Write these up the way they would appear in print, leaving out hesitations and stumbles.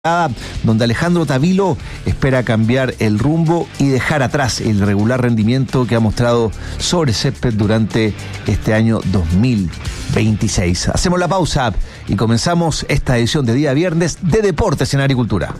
donde Alejandro Tavilo espera cambiar el rumbo y dejar atrás el irregular rendimiento que ha mostrado sobre césped durante este año 2026. Hacemos la pausa y comenzamos esta edición de día viernes de Deportes en Agricultura.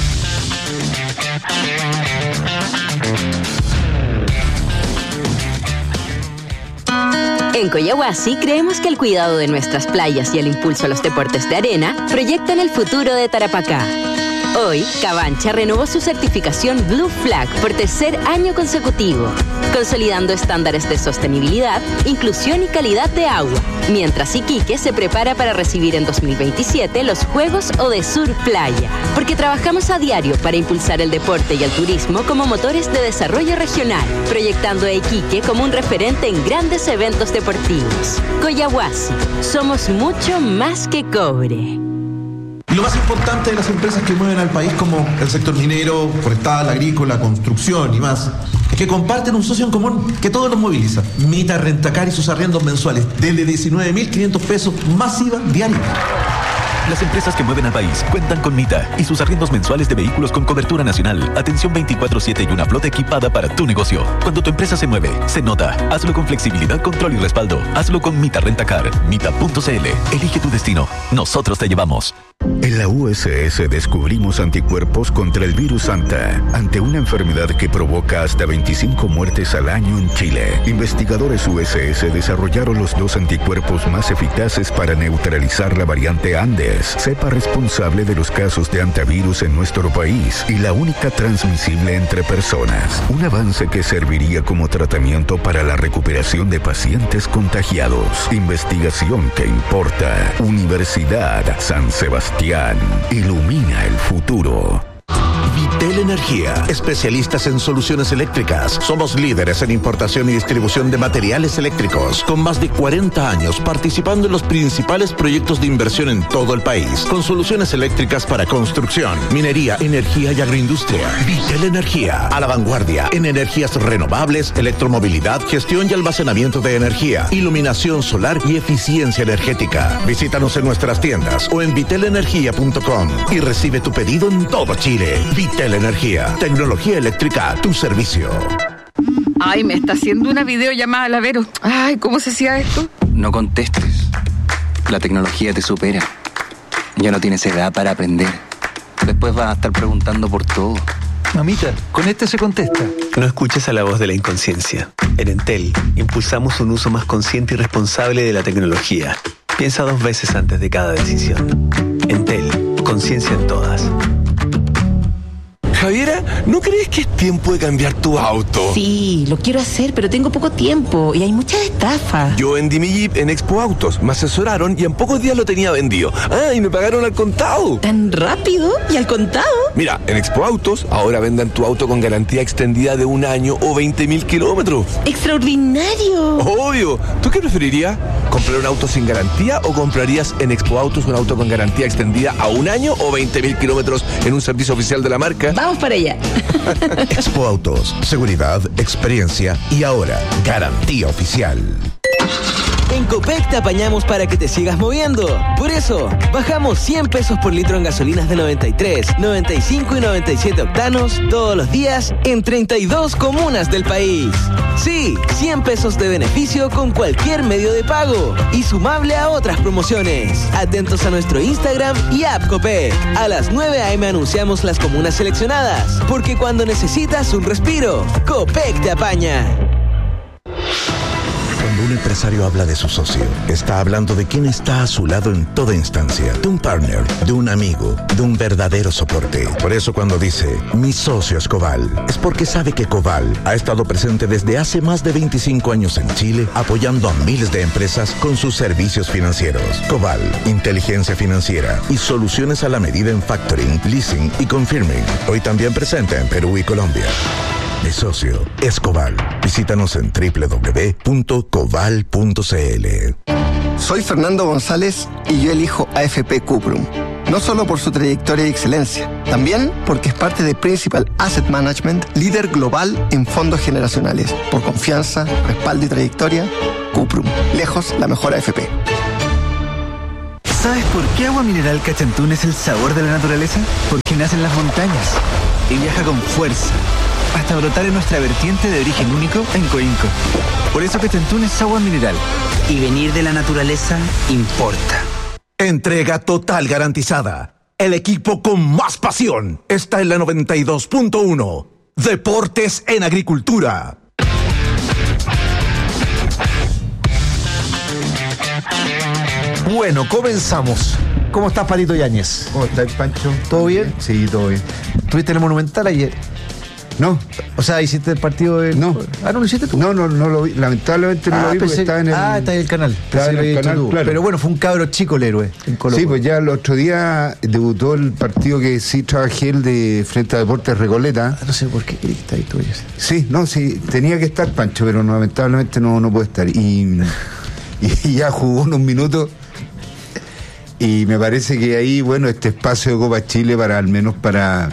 En Coyahuasi creemos que el cuidado de nuestras playas y el impulso a los deportes de arena proyectan el futuro de Tarapacá. Hoy, Cabancha renovó su certificación Blue Flag por tercer año consecutivo, consolidando estándares de sostenibilidad, inclusión y calidad de agua, mientras Iquique se prepara para recibir en 2027 los Juegos Odesur Playa, porque trabajamos a diario para impulsar el deporte y el turismo como motores de desarrollo regional, proyectando a Iquique como un referente en grandes eventos deportivos. Coyahuasi, somos mucho más que cobre. Y lo más importante de las empresas que mueven al país, como el sector minero, forestal, agrícola, construcción y más, es que comparten un socio en común que todos los moviliza. Mita Rentacar y sus arriendos mensuales, desde 19.500 pesos, más IVA diario. Las empresas que mueven al país cuentan con Mita y sus arriendos mensuales de vehículos con cobertura nacional, atención 24/7 y una flota equipada para tu negocio. Cuando tu empresa se mueve, se nota. Hazlo con flexibilidad, control y respaldo. Hazlo con Mita Rentacar. Mita.cl. Elige tu destino. Nosotros te llevamos. En la USS descubrimos anticuerpos contra el virus Anta, ante una enfermedad que provoca hasta 25 muertes al año en Chile. Investigadores USS desarrollaron los 2 anticuerpos más eficaces para neutralizar la variante Andes, cepa responsable de los casos de antivirus en nuestro país y la única transmisible entre personas. Un avance que serviría como tratamiento para la recuperación de pacientes contagiados. Investigación que importa. Universidad San Sebastián. Ilumina el futuro. Vitel Energía, especialistas en soluciones eléctricas. Somos líderes en importación y distribución de materiales eléctricos, con más de 40 años participando en los principales proyectos de inversión en todo el país, con soluciones eléctricas para construcción, minería, energía y agroindustria. Vitel Energía, a la vanguardia en energías renovables, electromovilidad, gestión y almacenamiento de energía, iluminación solar y eficiencia energética. Visítanos en nuestras tiendas o en vitelenergia.com y recibe tu pedido en todo Chile. Vitel Energía, tecnología eléctrica a tu servicio. Ay, me está haciendo una videollamada, Lavero. Ay, ¿cómo se hacía esto? No contestes. La tecnología te supera. Ya no tienes edad para aprender. Después vas a estar preguntando por todo. Mamita, con este se contesta. No escuches a la voz de la inconsciencia. En Entel, impulsamos un uso más consciente y responsable de la tecnología. Piensa 2 veces antes de cada decisión. Entel, conciencia en todas. Javiera, ¿no crees que es tiempo de cambiar tu auto? Sí, lo quiero hacer, pero tengo poco tiempo y hay muchas estafas. Yo vendí mi Jeep en Expo Autos, me asesoraron y en pocos días lo tenía vendido. Ah, y me pagaron al contado. ¿Tan rápido? ¿Y al contado? Mira, en Expo Autos ahora vendan tu auto con garantía extendida de 1 año o 20.000 kilómetros. ¡Extraordinario! Obvio. ¿Tú qué preferirías? ¿Comprar un auto sin garantía o comprarías en Expo Autos un auto con garantía extendida a 1 año o 20.000 kilómetros en un servicio oficial de la marca? Vamos para allá. Expo Autos, seguridad, experiencia y ahora, garantía oficial. En Copec te apañamos para que te sigas moviendo. Por eso, bajamos 100 pesos por litro en gasolinas de 93, 95 y 97 octanos todos los días en 32 comunas del país. Sí, 100 pesos de beneficio con cualquier medio de pago y sumable a otras promociones. Atentos a nuestro Instagram y app Copec. A las 9 a.m. anunciamos las comunas seleccionadas, porque cuando necesitas un respiro, Copec te apaña. Cuando un empresario habla de su socio, está hablando de quien está a su lado en toda instancia, de un partner, de un amigo, de un verdadero soporte. Por eso cuando dice, mi socio es Coval, es porque sabe que Coval ha estado presente desde hace más de 25 años en Chile, apoyando a miles de empresas con sus servicios financieros. Coval, inteligencia financiera y soluciones a la medida en factoring, leasing y confirming. Hoy también presente en Perú y Colombia. Mi socio es Coval. Visítanos en www.coval.cl. Soy Fernando González y yo elijo AFP Cuprum. No solo por su trayectoria y excelencia, también porque es parte de Principal Asset Management, líder global en fondos generacionales. Por confianza, respaldo y trayectoria, Cuprum. Lejos la mejor AFP. ¿Sabes por qué Agua Mineral Cachantún es el sabor de la naturaleza? Porque nace en las montañas y viaja con fuerza hasta brotar en nuestra vertiente de origen único en Coinco. Por eso Cachantún es agua mineral. Y venir de la naturaleza importa. Entrega total garantizada. El equipo con más pasión está en la 92.1. Deportes en Agricultura. Bueno, comenzamos. ¿Cómo estás, Patito Yáñez? ¿Cómo estás, Pancho? ¿Todo bien? Sí, todo bien. ¿Tuviste en el Monumental ayer? No. O sea, ¿hiciste el partido de...? No. ¿No lo hiciste tú? No lo vi. Lamentablemente no lo vi porque estaba en el... está en el canal. Estaba en el canal, claro. Pero bueno, fue un cabro chico el héroe en Colo-Colo. Sí, pues ya el otro día debutó el partido que sí trabajé, el de Frente a Deportes Recoleta. No sé por qué creí que está ahí tú. Sí, tenía que estar, Pancho, pero lamentablemente no puede estar. Y ya jugó unos minutos. Y me parece que ahí, bueno, este espacio de Copa Chile al menos para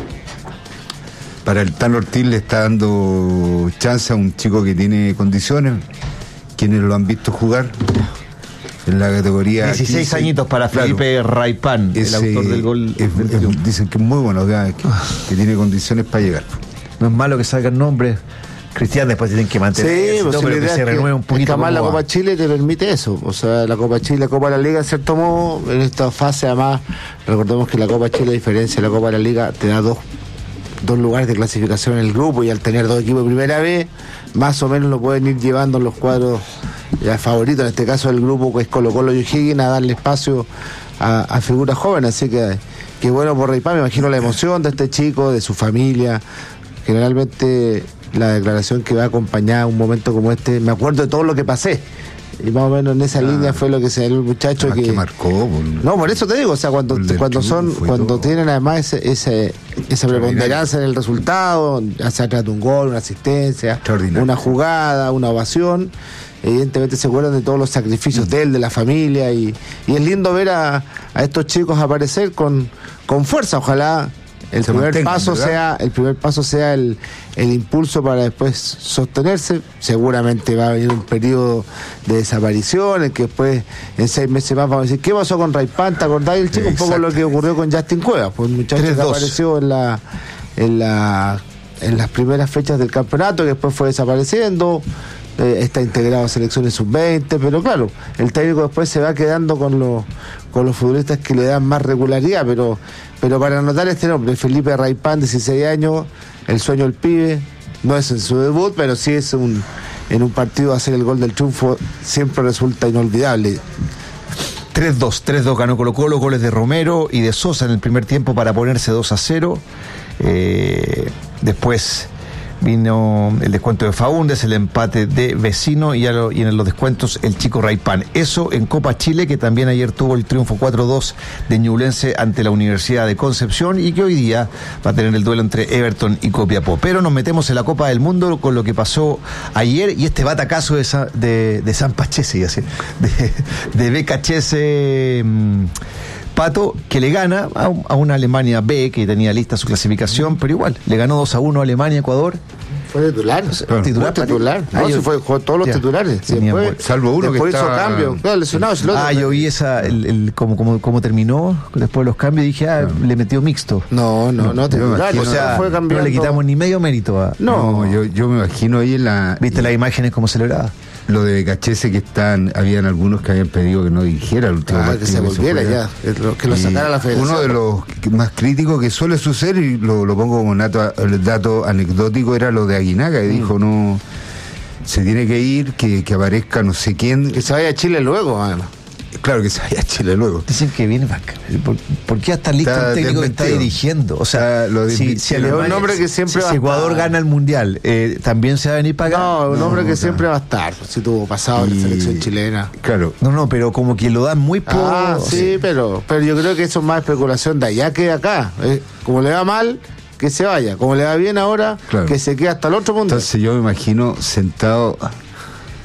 el Tan Ortiz le está dando chance a un chico que tiene condiciones, quienes lo han visto jugar en la categoría 16 15, añitos para Felipe Raipán, el autor del gol. Dicen que es muy bueno, que tiene condiciones para llegar. No es malo que salgan nombres. Cristian, después tienen que mantener pero que se renueve un poquito. Además la Copa Chile te permite eso. O sea, la Copa Chile, la Copa de la Liga, en cierto modo, en esta fase, además, recordemos que la Copa Chile, a diferencia de la Copa de la Liga, te da dos lugares de clasificación en el grupo, y al tener dos equipos de primera vez, más o menos lo pueden ir llevando en los cuadros favoritos, en este caso el grupo que es Colo-Colo y O'Higgins, a darle espacio a figuras jóvenes. Así que bueno por Raipán, me imagino la emoción de este chico, de su familia. Generalmente la declaración que va acompañada a un momento como este, me acuerdo de todo lo que pasé, y más o menos en esa línea fue lo que se dio el muchacho que marcó. No, por eso te digo, o sea, cuando tienen además esa preponderancia en el resultado, ya se trata de un gol, una asistencia, una jugada, una ovación, evidentemente se acuerdan de todos los sacrificios de él, de la familia, y es lindo ver a estos chicos aparecer con fuerza. Ojalá el primer paso sea el impulso para después sostenerse. Seguramente va a venir un periodo de desaparición, en que después en 6 meses más vamos a decir ¿qué pasó con Raipán? ¿Te acordáis el chico? Un poco lo que ocurrió con Justin Cuevas, pues un muchacho que apareció en las primeras fechas del campeonato, que después fue desapareciendo. Está integrado a selecciones sub-20, pero claro, el técnico después se va quedando con los futbolistas que le dan más regularidad, pero para anotar este nombre, Felipe Raipán, 16 años, el sueño del pibe, no es en su debut, pero sí es en un partido hacer el gol del triunfo, siempre resulta inolvidable. 3-2 ganó Colo-Colo, goles de Romero y de Sosa en el primer tiempo para ponerse 2-0. Después vino el descuento de Faúndez, el empate de Vecino y en los descuentos el chico Raipán. Eso en Copa Chile, que también ayer tuvo el triunfo 4-2 de Ñublense ante la Universidad de Concepción, y que hoy día va a tener el duelo entre Everton y Copiapó. Pero nos metemos en la Copa del Mundo con lo que pasó ayer y este batacazo de San Pachese, de BKHS Pato, que le gana a una Alemania B que tenía lista su clasificación, pero igual, le ganó 2-1 a Alemania, Ecuador. Fue titular. Titular. No, se jugó todos los titulares. Salvo uno que hizo cambio. Lesionado. Yo vi cómo terminó después de los cambios y dije, le metió mixto. No, titular. O sea, fue no le quitamos ni medio mérito. Yo me imagino ahí en la... ¿Viste las imágenes cómo celebraba? Lo de Cachese, habían algunos que habían pedido que no dirigiera el último partido. Que se volviera ya, que lo sacara la federación. Uno de los más críticos que suele suceder, y lo pongo como dato anecdótico, era lo de Aguinaga, que dijo, no, se tiene que ir, que aparezca no sé quién. Que se vaya a Chile luego, además. Claro, que se vaya a Chile luego. Dicen que viene vaca. ¿Por qué hasta listo el técnico que está dirigiendo? O sea, si un hombre que siempre si Ecuador gana el Mundial, ¿también se va a venir para acá? No, un hombre que siempre va a estar. Si tuvo pasado en la selección chilena. Claro. No, pero como que lo dan muy poco. Sí, pero yo creo que eso es más especulación de allá que de acá. Como le va mal, que se vaya. Como le va bien ahora, que se quede hasta el otro Mundial. Entonces yo me imagino sentado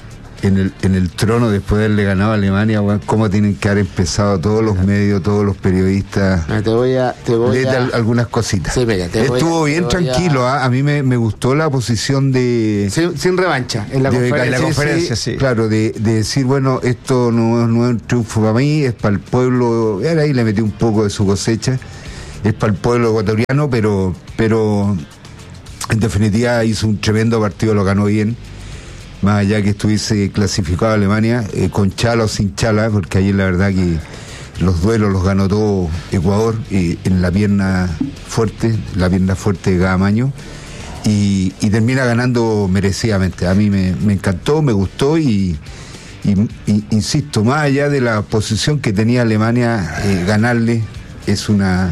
en el trono después de haberle ganado a Alemania, bueno, cómo tienen que haber empezado todos los medios, todos los periodistas. Te voy a algunas cositas. Sí, mira, estuvo bien tranquilo, a mí me gustó la posición de sin revancha en la conferencia, sí. Claro, de decir, bueno, esto no es un triunfo para mí, es para el pueblo. Y ahí le metí un poco de su cosecha, es para el pueblo ecuatoriano, pero en definitiva hizo un tremendo partido, lo ganó bien. Más allá que estuviese clasificado a Alemania, con chala o sin chala, porque ahí la verdad que los duelos los ganó todo Ecuador, en la pierna fuerte de Gamaño, y termina ganando merecidamente. A mí me encantó, me gustó y insisto, más allá de la posición que tenía Alemania, ganarle es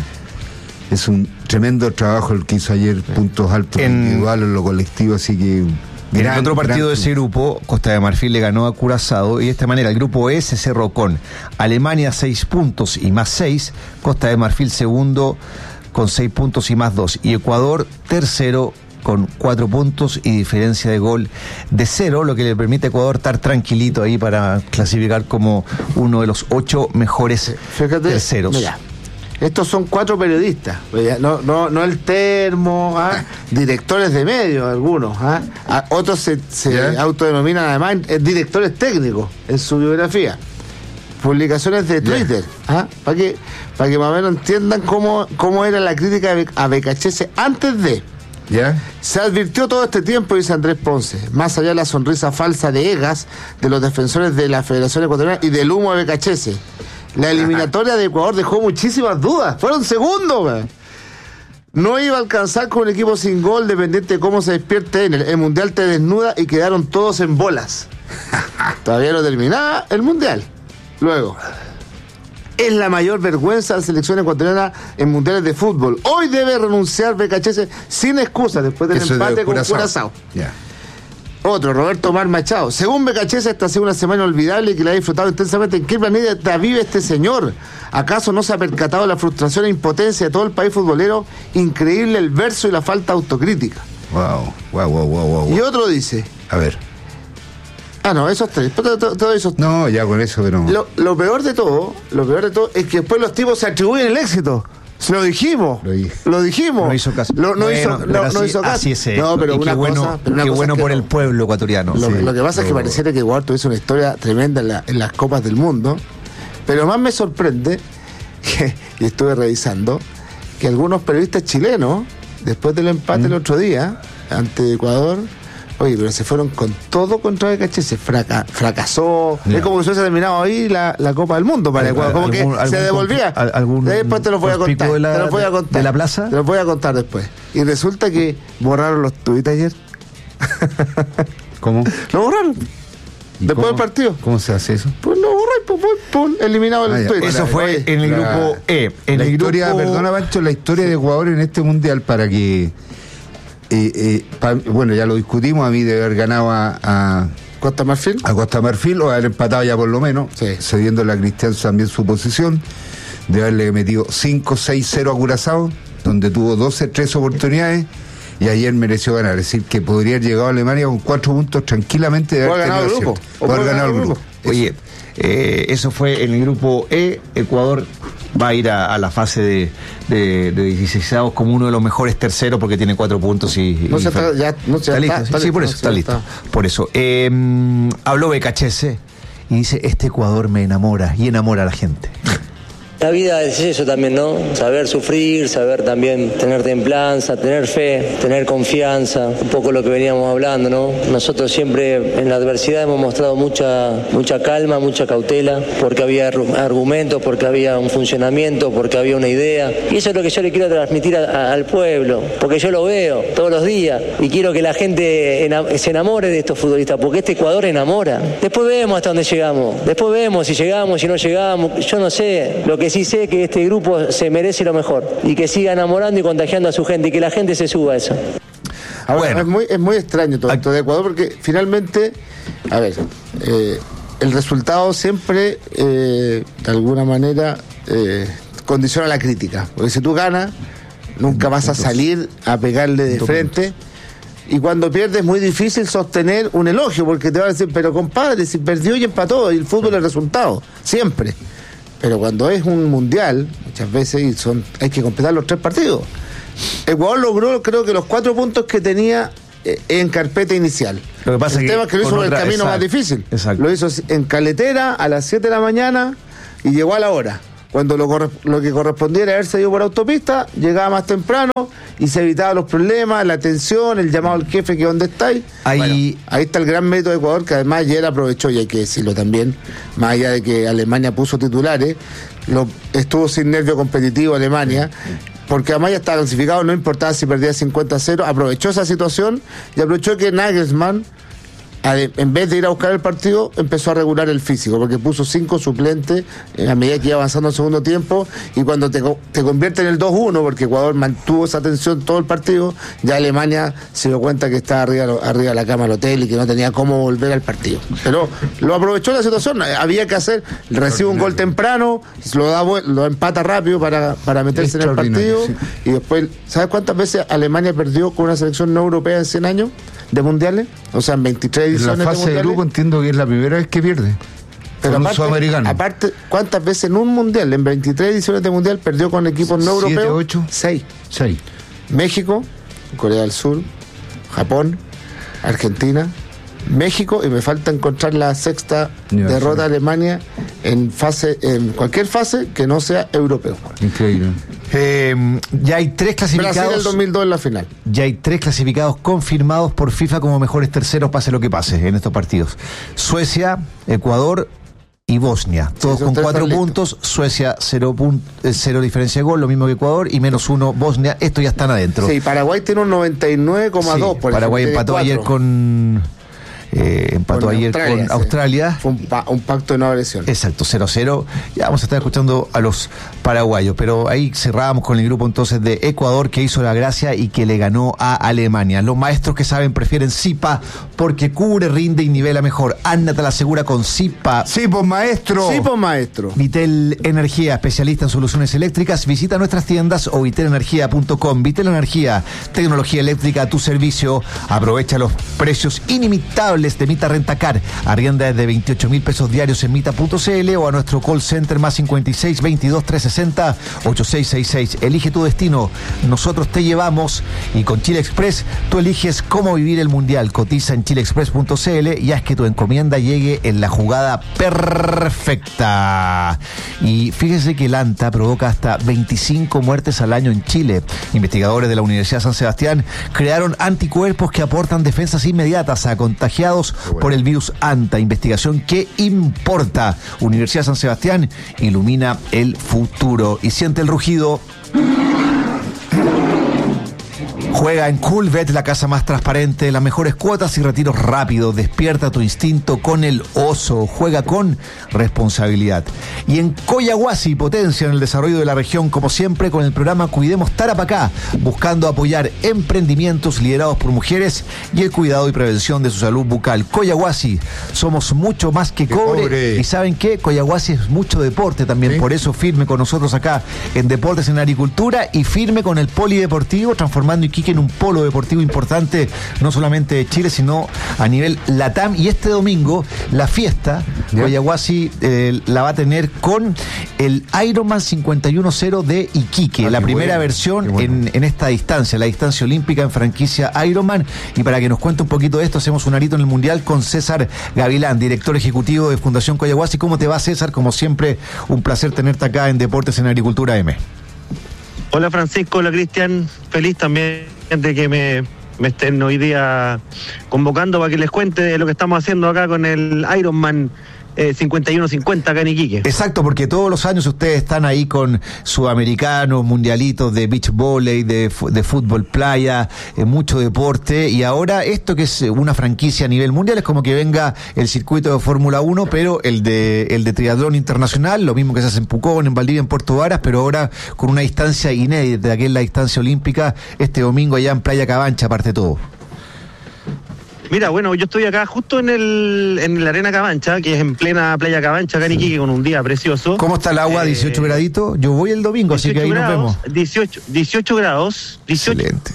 un tremendo trabajo el que hizo ayer, puntos altos individuales en lo colectivo, así que... En el otro partido de ese grupo, Costa de Marfil le ganó a Curazao, y de esta manera el grupo E se cerró con Alemania 6 puntos y más 6, Costa de Marfil segundo con 6 puntos y más 2, y Ecuador tercero con 4 puntos y diferencia de gol de 0, lo que le permite a Ecuador estar tranquilito ahí para clasificar como uno de los 8 mejores terceros. Mira. Estos son 4 periodistas, no el Termo, directores de medios algunos, otros se autodenominan además directores técnicos en su biografía, publicaciones de Twitter, para que más o menos entiendan cómo era la crítica a Becachese antes de. Se advirtió todo este tiempo, dice Andrés Ponce, más allá de la sonrisa falsa de Egas, de los defensores de la Federación Ecuatoriana y del humo de Becachese. La eliminatoria de Ecuador dejó muchísimas dudas. Fueron segundos, man. No iba a alcanzar con un equipo sin gol, dependiente de cómo se despierte en el Mundial te desnuda, y quedaron todos en bolas. Todavía no terminaba el Mundial. Luego, es la mayor vergüenza de la selección ecuatoriana en mundiales de fútbol. Hoy debe renunciar Becachese sin excusa después del empate con Curazao. Otro, Roberto Omar Machado. Según Becachese, esta ha sido una semana inolvidable y que la ha disfrutado intensamente. ¿En qué planeta vive este señor? ¿Acaso no se ha percatado de la frustración e impotencia de todo el país futbolero? Increíble el verso y la falta de autocrítica. Wow. Y otro dice... A ver. No, esos 3. Todo esos 3. No, ya con eso, pero... Lo peor de todo es que después los tipos se atribuyen el éxito. Lo dijimos. No hizo caso. No hizo caso. Así es. No, pero qué bueno por el pueblo ecuatoriano. Lo que pasa es que pareciera que Ecuador tuviese una historia tremenda en las Copas del Mundo. Pero más me sorprende, y estuve revisando, que algunos periodistas chilenos, después del empate el otro día, ante Ecuador, oye, pero se fueron con todo contra Becachese, fracasó. Es como que se hubiese terminado ahí la Copa del Mundo para Ecuador, como que se devolvía. Después te lo voy a contar. ¿De la plaza? Te lo voy a contar después. Y resulta que borraron los tweets ayer. ¿Cómo? Lo borraron. Después del partido. ¿Cómo se hace eso? Pues lo borré, eliminado el tweet. Eso fue en el grupo E. Perdona, Pancho, la historia de Ecuador en este mundial, para que... bueno, ya lo discutimos, a mí de haber ganado a Costa Marfil. A Costa Marfil, o haber empatado ya por lo menos, cediéndole a Cristian también su posición, de haberle metido 5-6-0 a Curazao, donde tuvo 13 oportunidades, y ayer mereció ganar. Es decir, que podría haber llegado a Alemania con 4 puntos tranquilamente de haber ganado el grupo. Poder ganar el grupo. Oye, eso fue en el grupo E. Ecuador va a ir a la fase de 16avos como uno de los mejores terceros, porque tiene 4 puntos y está listo. Sí, por eso está listo. Por eso habló Becachese y dice: este Ecuador me enamora, y enamora a la gente. La vida es eso también, ¿no? Saber sufrir, saber también tener templanza, tener fe, tener confianza, un poco lo que veníamos hablando, ¿no? Nosotros siempre en la adversidad hemos mostrado mucha calma, mucha cautela, porque había argumentos, porque había un funcionamiento, porque había una idea. Y eso es lo que yo le quiero transmitir al pueblo, porque yo lo veo todos los días y quiero que la gente se enamore de estos futbolistas, porque este Ecuador enamora. Después vemos hasta dónde llegamos, después vemos si llegamos, si no llegamos, yo no sé. Lo que sí sé que este grupo se merece lo mejor y que siga enamorando y contagiando a su gente y que la gente se suba a eso. Ahora, es muy extraño todo esto de Ecuador, porque finalmente, el resultado siempre, de alguna manera, condiciona la crítica. Porque si tú ganas, nunca vas a salir a pegarle de frente Y cuando pierde es muy difícil sostener un elogio, porque te van a decir, pero compadre, si perdió y empató, y el fútbol es resultado, siempre. Pero cuando es un mundial, muchas veces hay que completar los 3 partidos. Ecuador logró, creo que los 4 puntos que tenía en carpeta inicial. Lo que pasa el tema es que lo hizo por el camino más difícil. Exacto. Lo hizo en Caletera a las 7 de la mañana y llegó a la hora. Cuando lo que correspondiera haberse ido por autopista, llegaba más temprano y se evitaba los problemas, la tensión, el llamado al jefe, que dónde estáis. Ahí está el gran mérito de Ecuador, que además ayer aprovechó, y hay que decirlo también, más allá de que Alemania puso titulares, estuvo sin nervio competitivo Alemania, porque además ya estaba clasificado, no importaba si perdía 50-0, aprovechó esa situación y aprovechó que Nagelsmann, en vez de ir a buscar el partido, empezó a regular el físico, porque puso 5 suplentes a medida que iba avanzando el segundo tiempo, y cuando te convierte en el 2-1, porque Ecuador mantuvo esa tensión todo el partido, ya Alemania se dio cuenta que estaba arriba de la cama del hotel y que no tenía cómo volver al partido. Pero lo aprovechó la situación, había que hacer, recibe un gol temprano, lo empata rápido para meterse en el partido, sí. Y después, ¿sabes cuántas veces Alemania perdió con una selección no europea en 100 años de mundiales? O sea, en 23 ediciones de mundiales. La fase de grupo entiendo que es la primera vez que pierde. Pero aparte, ¿cuántas veces en un mundial, en 23 ediciones de mundial, perdió con equipos no europeos? 8. 6. 6. México, Corea del Sur, Japón, Argentina, México, y me falta encontrar la 6ª derrota de Alemania en cualquier fase que no sea europeo. Increíble. Ya hay 3 clasificados. Brasil el 2002 en la final. Ya hay 3 clasificados confirmados por FIFA como mejores terceros, pase lo que pase en estos partidos: Suecia, Ecuador y Bosnia, todos con 4 puntos. Suecia 0 diferencia de gol, lo mismo que Ecuador, y -1 Bosnia. Estos ya están adentro. Sí, Paraguay tiene un 99,2. Sí, Paraguay empató ayer con Australia. Fue un pacto de no agresión. Exacto, 0-0. Ya vamos a estar escuchando a los paraguayos, pero ahí cerrábamos con el grupo entonces de Ecuador, que hizo la gracia y que le ganó a Alemania. Los maestros que saben prefieren Zipa, porque cubre, rinde y nivela mejor. Anna te la asegura con Zipa. Sí, pues maestro. Sí, pues maestro. Vitel Energía, especialista en soluciones eléctricas. Visita nuestras tiendas o vitelenergia.com. Vitel Energía, tecnología eléctrica a tu servicio. Aprovecha los precios inimitables de Mita Rentacar. Arrienda desde 28,000 pesos diarios en mita.cl o a nuestro call center más 56 22 360 8666. Elige tu destino, nosotros te llevamos. Y con Chile Express tú eliges cómo vivir el mundial. Cotiza en chileexpress.cl y haz que tu encomienda llegue en la jugada perfecta. Y fíjese que el ANTA provoca hasta 25 muertes al año en Chile. Investigadores de la Universidad San Sebastián crearon anticuerpos que aportan defensas inmediatas a contagiados por el virus ANTA. Investigación que importa. Universidad San Sebastián ilumina el futuro. Y siente el rugido. Juega en Coolbet, la casa más transparente, las mejores cuotas y retiros rápidos. Despierta tu instinto con el oso. Juega con responsabilidad. Y en Coyahuasi potencia en el desarrollo de la región, como siempre, con el programa Cuidemos Tarapacá, buscando apoyar emprendimientos liderados por mujeres y el cuidado y prevención de su salud bucal. Coyahuasi, somos mucho más que cobre. Y ¿saben qué? Coyahuasi es mucho deporte también. ¿Sí? Por eso firme con nosotros acá en Deportes en Agricultura y firme con el polideportivo, transformando Iquique en un polo deportivo importante, no solamente de Chile, sino a nivel LATAM. Y este domingo la fiesta Coyahuasi la va a tener con el Ironman 51.0 de Iquique, la primera versión en esta distancia, la distancia olímpica en franquicia Ironman. Y para que nos cuente un poquito de esto, hacemos un arito en el Mundial con César Gavilán, director ejecutivo de Fundación Coyahuasi. ¿Cómo te va, César? Como siempre, un placer tenerte acá en Deportes en Agricultura M. Hola Francisco, hola Cristian, feliz también de que me estén hoy día convocando para que les cuente de lo que estamos haciendo acá con el Ironman 51-50 acá en Iquique. Exacto, porque todos los años ustedes están ahí con sudamericanos, mundialitos de beach volley, de fútbol playa, mucho deporte, y ahora esto que es una franquicia a nivel mundial, es como que venga el circuito de Fórmula 1, pero el de triatlón internacional, lo mismo que se hace en Pucón, en Valdivia, en Puerto Varas, pero ahora con una distancia inédita, que es la distancia olímpica, este domingo allá en Playa Cabancha, aparte de todo. Mira, bueno, yo estoy acá justo en la Arena Cabancha, que es en plena Playa Cabancha, acá en Iquique, con un día precioso. ¿Cómo está el agua? 18 graditos. Yo voy el domingo, así que ahí grados, nos vemos. 18 grados. 18, excelente.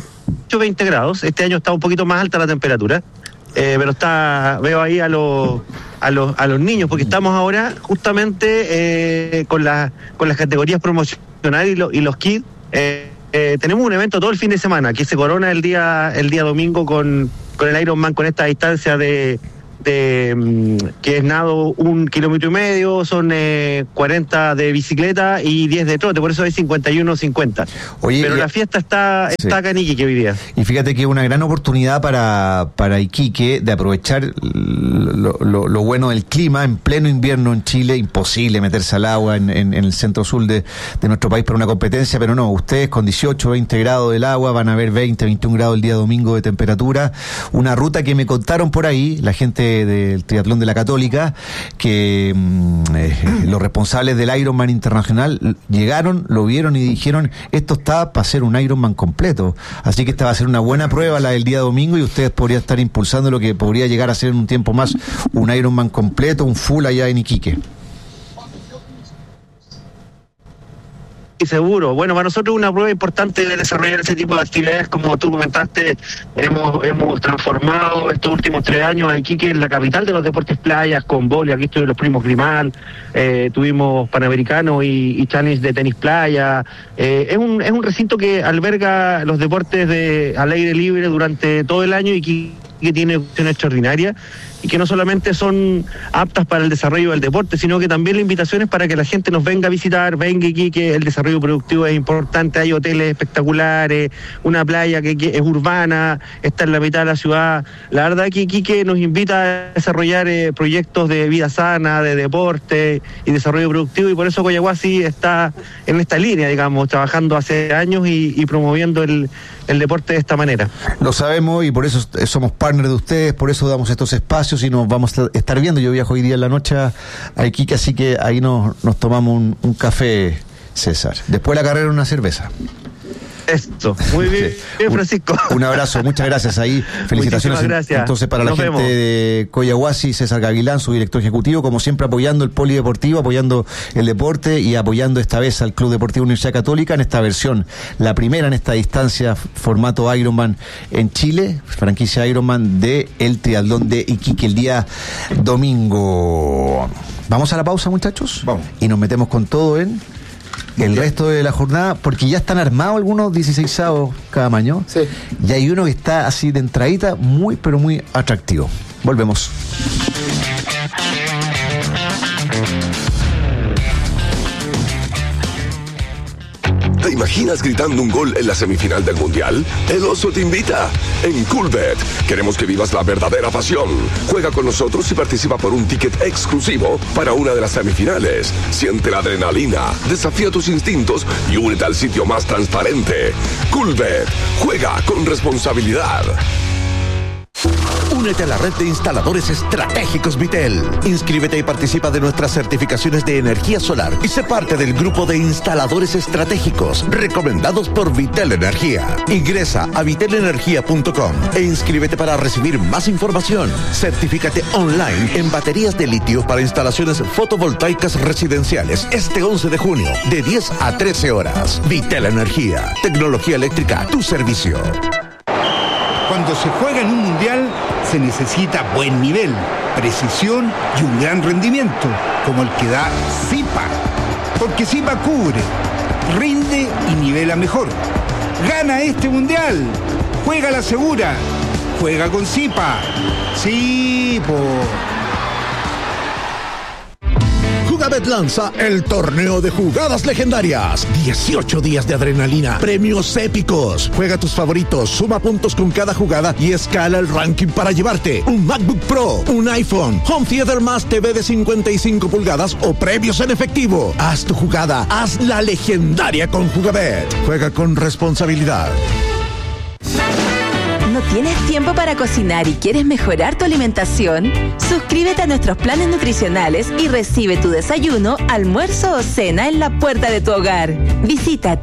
20 grados. Este año está un poquito más alta la temperatura, pero veo ahí a los niños, porque estamos ahora justamente con las categorías promocionales y los kids. Tenemos un evento todo el fin de semana que se corona el día domingo con el Ironman, con esta distancia que es nado 1,5 kilómetros, son 40 de bicicleta y 10 de trote, por eso es 51-50. Pero la fiesta está acá en Iquique hoy día. Y fíjate que es una gran oportunidad para Iquique de aprovechar lo bueno del clima en pleno invierno en Chile. Imposible meterse al agua en el centro sur de nuestro país para una competencia, pero no, ustedes con 18, 20 grados del agua van a ver 20, 21 grados el día domingo de temperatura. Una ruta que me contaron por ahí la gente del triatlón de la Católica, que los responsables del Ironman Internacional llegaron, lo vieron y dijeron, esto está para ser un Ironman completo, así que esta va a ser una buena prueba la del día domingo, y ustedes podrían estar impulsando lo que podría llegar a ser en un tiempo más un Ironman completo, un full allá en Iquique. Y seguro. Bueno, para nosotros es una prueba importante de desarrollar ese tipo de actividades. Como tú comentaste, hemos transformado estos últimos 3 años a Iquique en la capital de los deportes playas, con vóley. Aquí estuvieron los primos Grimal, tuvimos Panamericano y Challenge de tenis playa. Es un recinto que alberga los deportes al aire libre durante todo el año, y que tiene opciones extraordinarias, y que no solamente son aptas para el desarrollo del deporte, sino que también la invitación es para que la gente nos venga a visitar, venga aquí, que el desarrollo productivo es importante, hay hoteles espectaculares, una playa que es urbana, está en la mitad de la ciudad. La verdad que Iquique nos invita a desarrollar proyectos de vida sana, de deporte y desarrollo productivo, y por eso Coyahuasi está en esta línea, digamos, trabajando hace años y promoviendo el deporte de esta manera. Lo sabemos y por eso somos partners de ustedes, por eso damos estos espacios y nos vamos a estar viendo. Yo viajo hoy día en la noche a Iquique, así que ahí nos tomamos un café, César. Después de la carrera una cerveza. Esto, muy bien, Francisco. Un abrazo, muchas gracias ahí. Felicitaciones gracias. Entonces para la gente de Coyahuasi, César Gavilán, su director ejecutivo, como siempre apoyando el polideportivo, apoyando el deporte y apoyando esta vez al Club Deportivo Universidad Católica en esta versión, la primera en esta distancia, formato Ironman en Chile, franquicia Ironman de el triatlón de Iquique el día domingo. Vamos a la pausa, muchachos. Vamos. Y nos metemos con todo en el resto de la jornada, porque ya están armados algunos 16avos cada año. Sí. Y hay uno que está así de entradita, muy, pero muy atractivo. Volvemos. ¿Te imaginas gritando un gol en la semifinal del Mundial? El Oso te invita. En Coolbet queremos que vivas la verdadera pasión. Juega con nosotros y participa por un ticket exclusivo para una de las semifinales. Siente la adrenalina, desafía tus instintos y únete al sitio más transparente. Coolbet. Juega con responsabilidad. Únete a la red de instaladores estratégicos Vitel. Inscríbete y participa de nuestras certificaciones de energía solar y sé parte del grupo de instaladores estratégicos recomendados por Vitel Energía. Ingresa a vitelenergia.com e inscríbete para recibir más información. Certifícate online en baterías de litio para instalaciones fotovoltaicas residenciales este 11 de junio de 10 a 13 horas. Vitel Energía. Tecnología eléctrica a tu servicio. Cuando se juega en un mundial, se necesita buen nivel, precisión y un gran rendimiento, como el que da Zipa. Porque Zipa cubre, rinde y nivela mejor. ¡Gana este mundial! ¡Juega la segura! ¡Juega con Zipa! ¡Sí, po! Jugabet lanza el torneo de jugadas legendarias. 18 días de adrenalina, premios épicos. Juega tus favoritos, suma puntos con cada jugada y escala el ranking para llevarte un MacBook Pro, un iPhone, Home Theater más TV de 55 pulgadas o premios en efectivo. Haz tu jugada, haz la legendaria con Jugabet. Juega con responsabilidad. ¿No tienes tiempo para cocinar y quieres mejorar tu alimentación? Suscríbete a nuestros planes nutricionales y recibe tu desayuno, almuerzo o cena en la puerta de tu hogar. Visita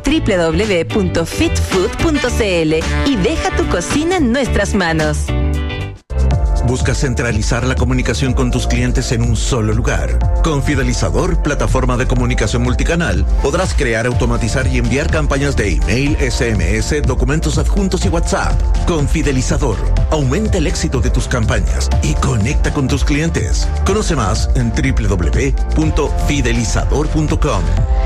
www.fitfood.cl y deja tu cocina en nuestras manos. ¿Buscas centralizar la comunicación con tus clientes en un solo lugar? Con Fidelizador, plataforma de comunicación multicanal, podrás crear, automatizar y enviar campañas de email, SMS, documentos adjuntos y WhatsApp. Con Fidelizador, aumenta el éxito de tus campañas y conecta con tus clientes. Conoce más en www.fidelizador.com.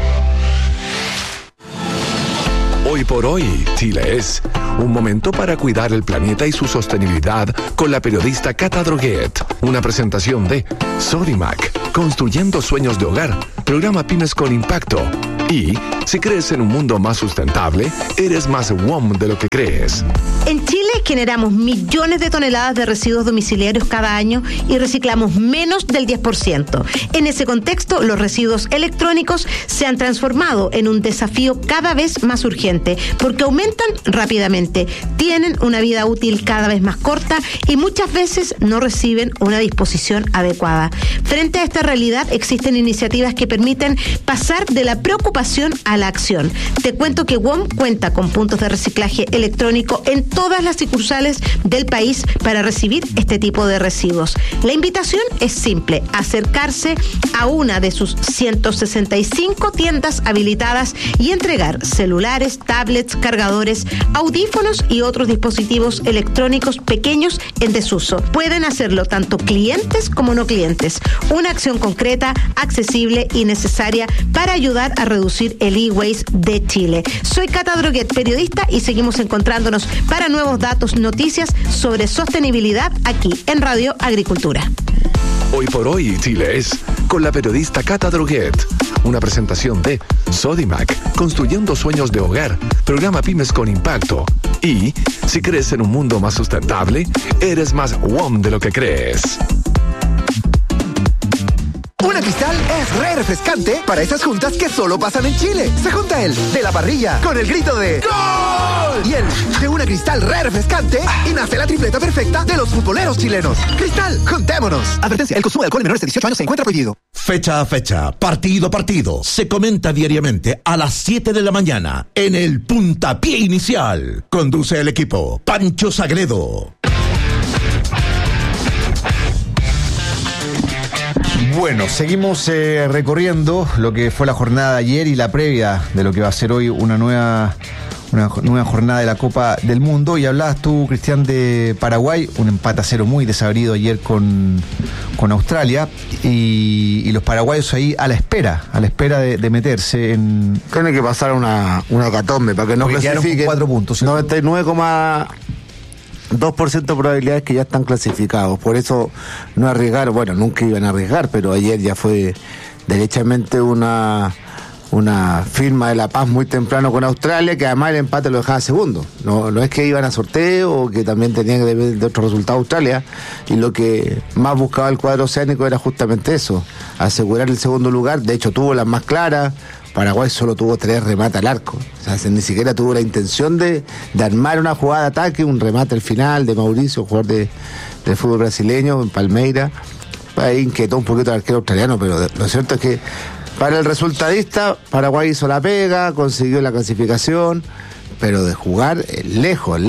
Hoy por hoy, Chile es un momento para cuidar el planeta y su sostenibilidad con la periodista Cata Droguet. Una presentación de Sodimac, construyendo sueños de hogar, programa Pymes con Impacto. Y si crees en un mundo más sustentable, eres más WOM de lo que crees. En Chile generamos millones de toneladas de residuos domiciliarios cada año y reciclamos menos del 10%. En ese contexto, los residuos electrónicos se han transformado en un desafío cada vez más urgente porque aumentan rápidamente, tienen una vida útil cada vez más corta y muchas veces no reciben una disposición adecuada. Frente a esta realidad, existen iniciativas que permiten pasar de la preocupación a la acción. Te cuento que WOM cuenta con puntos de reciclaje electrónico en todas las sucursales del país para recibir este tipo de residuos. La invitación es simple: acercarse a una de sus 165 tiendas habilitadas y entregar celulares, tablets, cargadores, audífonos y otros dispositivos electrónicos pequeños en desuso. Pueden hacerlo tanto clientes como no clientes. Una acción concreta, accesible y necesaria para ayudar a reducir el e-waste de Chile. Soy Cata Droguet, periodista, y seguimos encontrándonos para nuevos datos, noticias sobre sostenibilidad aquí en Radio Agricultura. Hoy por hoy, Chile es con la periodista Cata Droguet. Una presentación de Sodimac, construyendo sueños de hogar, programa Pymes con Impacto. Y si crees en un mundo más sustentable, eres más WOM de lo que crees. Una Cristal es re refrescante para esas juntas que solo pasan en Chile. Se junta el de la parrilla con el grito de ¡Gol! Y el de una Cristal re refrescante y nace la tripleta perfecta de los futboleros chilenos. Cristal, juntémonos. Advertencia: el consumo de alcohol en menores de 18 años se encuentra prohibido. Fecha a fecha, partido a partido, se comenta diariamente a las 7 de la mañana en el Puntapié Inicial. Conduce el equipo Pancho Sagredo. Bueno, seguimos recorriendo lo que fue la jornada de ayer y la previa de lo que va a ser hoy una nueva jornada de la Copa del Mundo. Y hablabas tú, Cristian, de Paraguay, un empate a 0 muy desabrido ayer con Australia, y los paraguayos ahí a la espera de meterse en... Tiene que pasar una hecatombe para que no clasifiquen. 4 puntos. 99,2% de probabilidades que ya están clasificados. Por eso no arriesgaron. Bueno, nunca iban a arriesgar, pero ayer ya fue derechamente una firma de la paz muy temprano con Australia, que además el empate lo dejaba segundo. No es que iban a sorteo o que también tenían que depender de otro resultado Australia, y lo que más buscaba el cuadro oceánico era justamente eso, asegurar el segundo lugar. De hecho tuvo las más claras. Paraguay solo tuvo 3 remates al arco, o sea, ni siquiera tuvo la intención de armar una jugada de ataque. Un remate al final de Mauricio, jugador del fútbol brasileño, en Palmeira. Ahí inquietó un poquito al arquero australiano, pero lo cierto es que para el resultadista, Paraguay hizo la pega, consiguió la clasificación, pero de jugar lejos,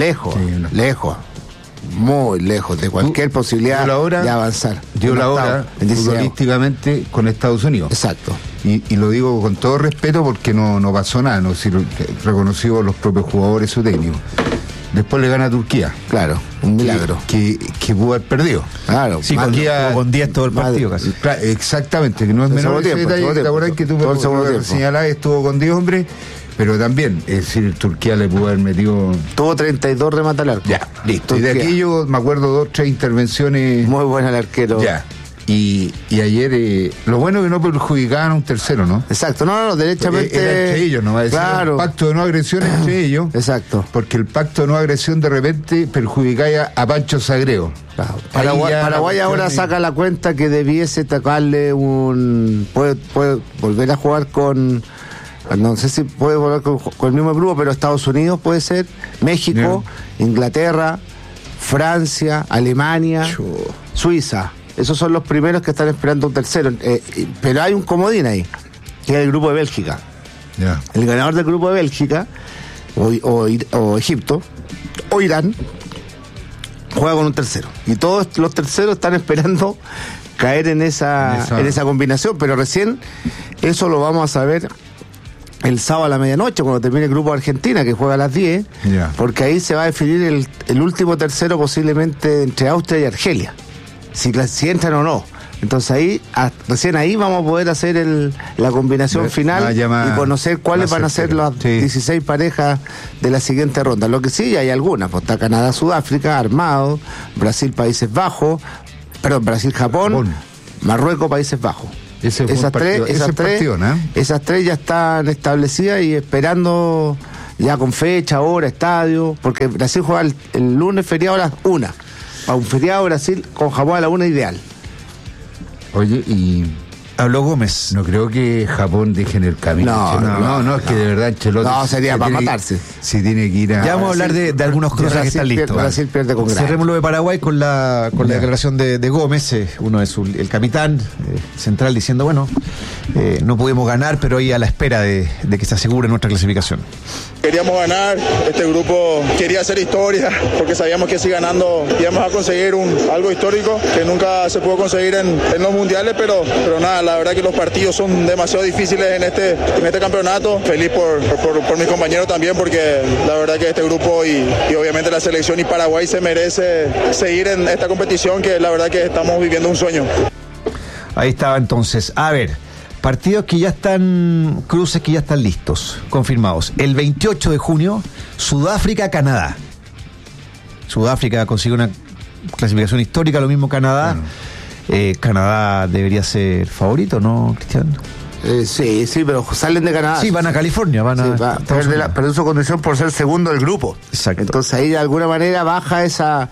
muy lejos de cualquier posibilidad de avanzar. Dio la hora futbolísticamente con Estados Unidos. Exacto. Y lo digo con todo respeto porque no pasó nada, no reconoció los propios jugadores su técnico. Después le gana a Turquía. Claro, un milagro. Que pudo haber perdido. Claro, sí, con 10 todo el partido casi. Exactamente, que no es menor ese detalle. ¿Te acuerdas que tú me señalabas? Estuvo con 10 hombres, pero también, es decir, Turquía le pudo haber metido... Tuvo 32 remates al arco. Ya, listo. Turquía. Y de aquí yo me acuerdo 2-3 intervenciones... Muy buena el arquero. Ya. Y ayer, lo bueno es que no perjudicaban a un tercero, ¿no? Exacto, no, derechamente... Era entre ellos, ¿no? Va a decir, claro. Un pacto de no agresión entre ellos. Exacto. Porque el pacto de no agresión de repente perjudicaba a Pancho Sagredo. Claro. Paraguay ahora saca la cuenta que debiese tocarle puede volver a jugar con... No sé si puede volver con el mismo grupo, pero Estados Unidos puede ser, México, Inglaterra, Francia, Alemania, Suiza. Esos son los primeros que están esperando un tercero. Pero hay un comodín ahí, que es el grupo de Bélgica. Yeah. El ganador del grupo de Bélgica, o Egipto, o Irán, juega con un tercero. Y todos los terceros están esperando caer en esa combinación, pero recién eso lo vamos a saber el sábado a la medianoche, cuando termine el grupo de Argentina, que juega a las 10, porque ahí se va a definir el último tercero posiblemente entre Austria y Argelia, si entran o no. Entonces ahí, recién ahí vamos a poder hacer la combinación final y conocer cuáles van a ser las 16 parejas de la siguiente ronda. Lo que sí, hay algunas, pues está Canadá, Sudáfrica, armado, Brasil, Países Bajos, Brasil, Japón, Marruecos, Países Bajos. Esas tres ya están establecidas y esperando ya con fecha, hora, estadio, porque Brasil juega el lunes feriado a las 1. Para un feriado Brasil con Japón a la 1 ideal. Oye, y habló Gómez. No creo que Japón deje en el camino. No, es que de verdad Ancelotti. No, sería para matarse. Si tiene que ir a. Ya vamos a hablar de algunos cruces que están listos. Brasil pierde con Gran. Cerremos lo de Paraguay con la declaración de Gómez, uno es el capitán central, diciendo, bueno, no pudimos ganar, pero hoy a la espera de que se asegure nuestra clasificación. Queríamos ganar, este grupo quería hacer historia, porque sabíamos que si ganando íbamos a conseguir algo histórico que nunca se pudo conseguir en los mundiales, pero nada, la verdad que los partidos son demasiado difíciles en este campeonato. Feliz por mis compañeros también, porque la verdad que este grupo y obviamente la selección y Paraguay se merece seguir en esta competición, que la verdad que estamos viviendo un sueño. Ahí estaba entonces. A ver, partidos que ya están, cruces que ya están listos, confirmados. El 28 de junio, Sudáfrica-Canadá. Sudáfrica consigue una clasificación histórica, lo mismo Canadá. Canadá debería ser favorito, ¿no, Cristian? Sí, pero salen de Canadá. Sí, van a California, perder su condición por ser segundo del grupo. Exacto. Entonces ahí de alguna manera baja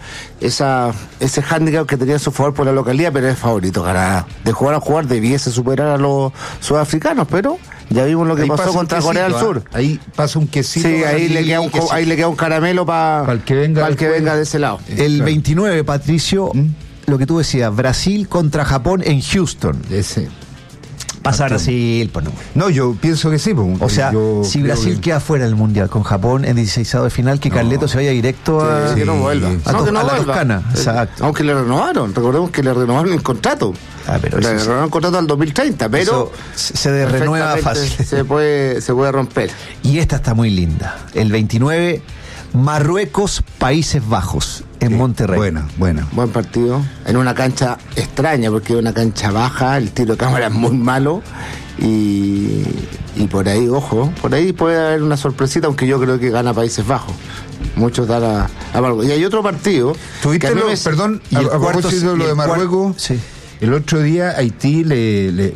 ese hándicap que tenía a su favor por la localidad, pero es favorito Canadá. De jugar a jugar debiese superar a los sudafricanos, pero ya vimos lo que pasó contra Corea del Sur. Ahí pasa un quesito. Sí, ahí le queda un caramelo para el que venga de ese lado. El 29, Patricio, lo que tú decías, Brasil contra Japón en Houston. Pasa Brasil, pues no. No, yo pienso que sí. Pues, o sea, si Brasil queda fuera del Mundial con Japón en 16avo de final, que Carleto se vaya directo a que no vuelva. A la Toscana. Exacto. Aunque le renovaron, recordemos que le renovaron el contrato. Pero le renovaron el contrato al 2030, pero se renueva fácil. Se puede romper. Y esta está muy linda. El 29, Marruecos, Países Bajos, en Monterrey. Buen partido. En una cancha extraña, porque es una cancha baja, el tiro de cámara es muy malo. Y por ahí, ojo, por ahí puede haber una sorpresita, aunque yo creo que gana Países Bajos. Muchos dan a Marruecos. Y hay otro partido. ¿Tuviste perdón, a propósito de lo de Marruecos? Sí. El otro día Haití le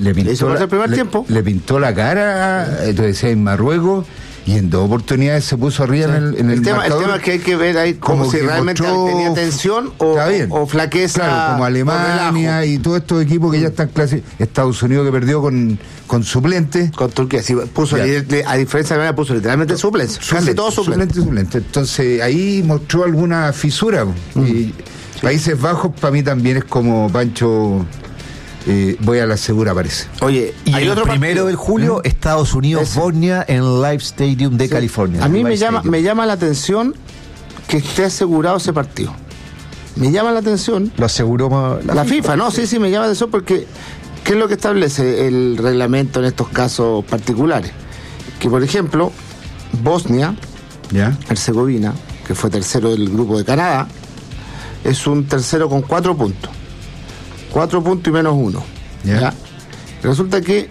pintó la cara, entonces en Marruecos, y en 2 oportunidades se puso arriba en el tema. El tema es que hay que ver ahí como si realmente tenía tensión o flaqueza. Claro, como Alemania y todos estos equipos que ya están clasificados. Estados Unidos que perdió con suplentes. Con Turquía, sí, puso, a diferencia de Alemania, puso literalmente suplentes. Casi todos suplentes. Entonces ahí mostró alguna fisura. Y Países Bajos para mí también es como Pancho. Voy a la segura, parece. Oye, y el otro 1 de julio, Estados Unidos, Bosnia, en Live Stadium de California. A mí me llama la atención que esté asegurado ese partido. Me llama la atención. Lo aseguró la FIFA, ¿no? Sí, me llama la atención porque ¿qué es lo que establece el reglamento en estos casos particulares? Que, por ejemplo, Bosnia, Herzegovina, que fue tercero del grupo de Canadá, es un tercero con 4 puntos. 4 puntos y menos 1. ¿Ya? Resulta que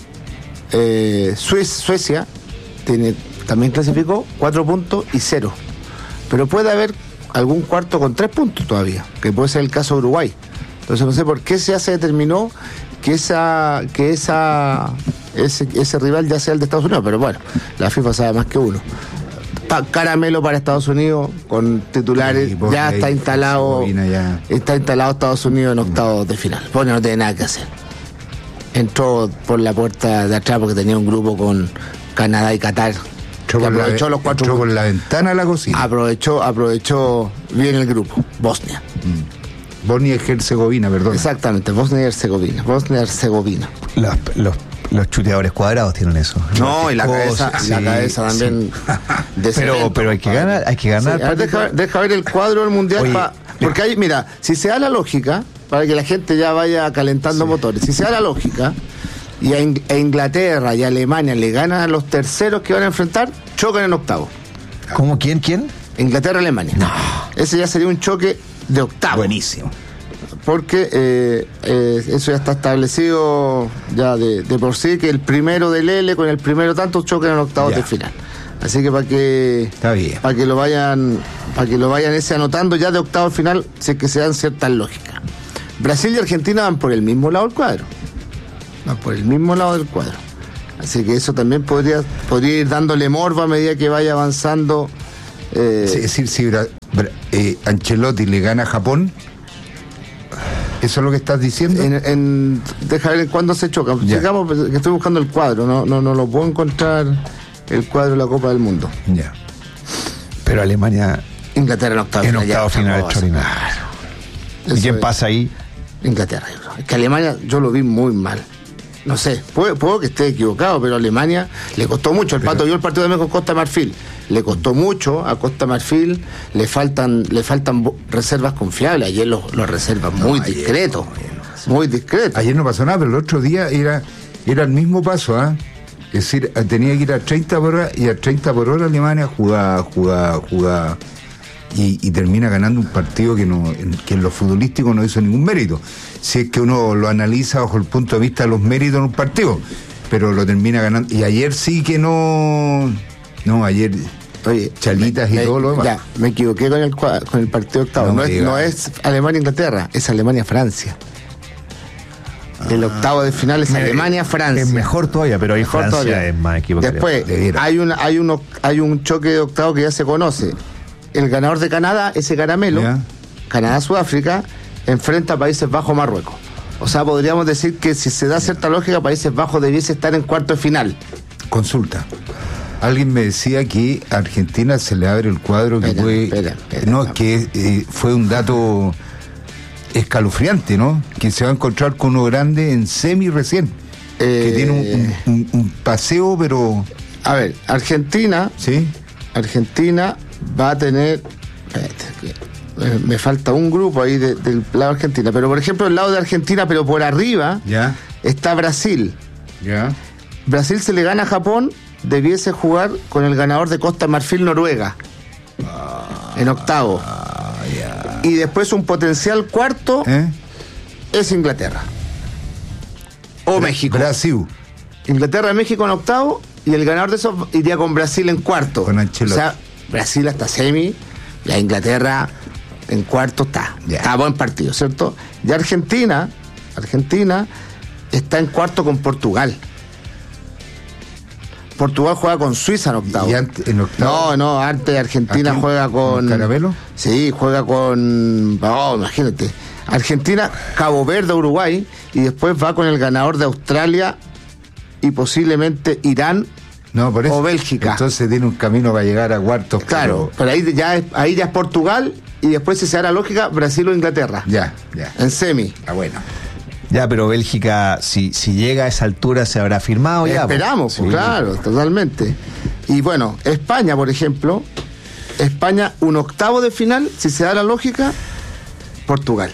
Suecia también clasificó 4 puntos y 0. Pero puede haber algún cuarto con 3 puntos todavía, que puede ser el caso de Uruguay. Entonces no sé por qué se determinó que ese rival ya sea el de Estados Unidos, pero bueno, la FIFA sabe más que uno. Caramelo para Estados Unidos con titulares, ya está instalado Estados Unidos en octavos de final. Bueno, no tiene nada que hacer. Entró por la puerta de atrás porque tenía un grupo con Canadá y Qatar. Aprovechó los 4 puntos. Por la ventana de la cocina. Aprovechó bien el grupo. Bosnia. Bosnia y Herzegovina, perdón. Exactamente, Bosnia y Herzegovina. Los chuteadores cuadrados tienen eso. No, y la cabeza también. Pero hay que ganar. Deja ver el cuadro del mundial Porque ahí, mira, si se da la lógica, para que la gente ya vaya calentando motores, si se da la lógica, y a Inglaterra y a Alemania le ganan a los terceros que van a enfrentar, chocan en octavo. ¿Cómo? ¿Quién? Inglaterra-Alemania. No. Ese ya sería un choque de octavo. Buenísimo. Porque eso ya está establecido ya de por sí, que el primero del L con el primero tanto chocan en octavos de final. Así que para que lo vayan ese anotando ya de octavo final, si es que se dan ciertas lógicas. Brasil y Argentina van por el mismo lado del cuadro. Así que eso también podría ir dándole morbo a medida que vaya avanzando. Es decir, si Ancelotti le gana a Japón, ¿eso es lo que estás diciendo? Deja ver en cuándo se choca. Llegamos, que estoy buscando el cuadro, no lo puedo encontrar, el cuadro de la Copa del Mundo. Ya. Pero Alemania... Inglaterra en octavo final extraordinario. ¿Y quién pasa ahí? Inglaterra. Es que Alemania yo lo vi muy mal. No sé, puedo que esté equivocado, pero a Alemania le costó mucho. El Pato vio el partido también con Costa de Marfil. Le costó mucho a Costa de Marfil, le faltan reservas confiables. Ayer los reservas muy discretos. Muy discretos. Ayer no pasó nada, pero el otro día era el mismo paso, ¿ah? Es decir, tenía que ir a 30 por hora y a 30 por hora Alemania jugaba y termina ganando un partido que en lo futbolístico no hizo ningún mérito. Si es que uno lo analiza bajo el punto de vista de los méritos en un partido, pero lo termina ganando. Y ayer sí que no, ayer chalitas y todo lo demás. Ya, me equivoqué con el partido octavo. No es Alemania-Inglaterra, es Alemania-Francia. El octavo de final es Alemania-Francia. Es mejor todavía, pero ahí Francia todavía es más equivocado. Después, hay un choque de octavo que ya se conoce. El ganador de Canadá, ese caramelo, Canadá-Sudáfrica, enfrenta a Países Bajos-Marruecos. O sea, podríamos decir que si se da cierta lógica, Países Bajos debiese estar en cuarto de final. Consulta. Alguien me decía que a Argentina se le abre el cuadro que fue un dato escalofriante, ¿no? Que se va a encontrar con uno grande en semi recién. Que tiene un paseo, pero... A ver, Argentina va a tener... me falta un grupo ahí del lado de Argentina, pero por ejemplo el lado de Argentina, pero por arriba está Brasil. Brasil se le gana a Japón, debiese jugar con el ganador de Costa Marfil-Noruega en octavo. Y después un potencial cuarto es Inglaterra o México. Brasil. Inglaterra-México en octavo, y el ganador de eso iría con Brasil en cuarto. Con Ancelotti. O sea, Brasil hasta semi, y a Inglaterra en cuarto está buen partido, ¿cierto? Y Argentina está en cuarto con Portugal. Portugal juega con Suiza en octavo. ¿Y en octavo? No, antes Argentina juega con... ¿Caramelo? Sí, juega con... imagínate. Argentina, Cabo Verde, Uruguay, y después va con el ganador de Australia y posiblemente Irán o Bélgica. Entonces tiene un camino para llegar a cuartos. Claro, pero ahí ya es Portugal, y después, si se da la lógica, Brasil o Inglaterra. Ya. En semi. Bueno. Ya, pero Bélgica, si llega a esa altura, se habrá firmado ya. Esperamos, claro, totalmente. Y bueno, España, por ejemplo, un octavo de final, si se da la lógica, Portugal.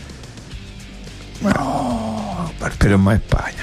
No, pero es más España.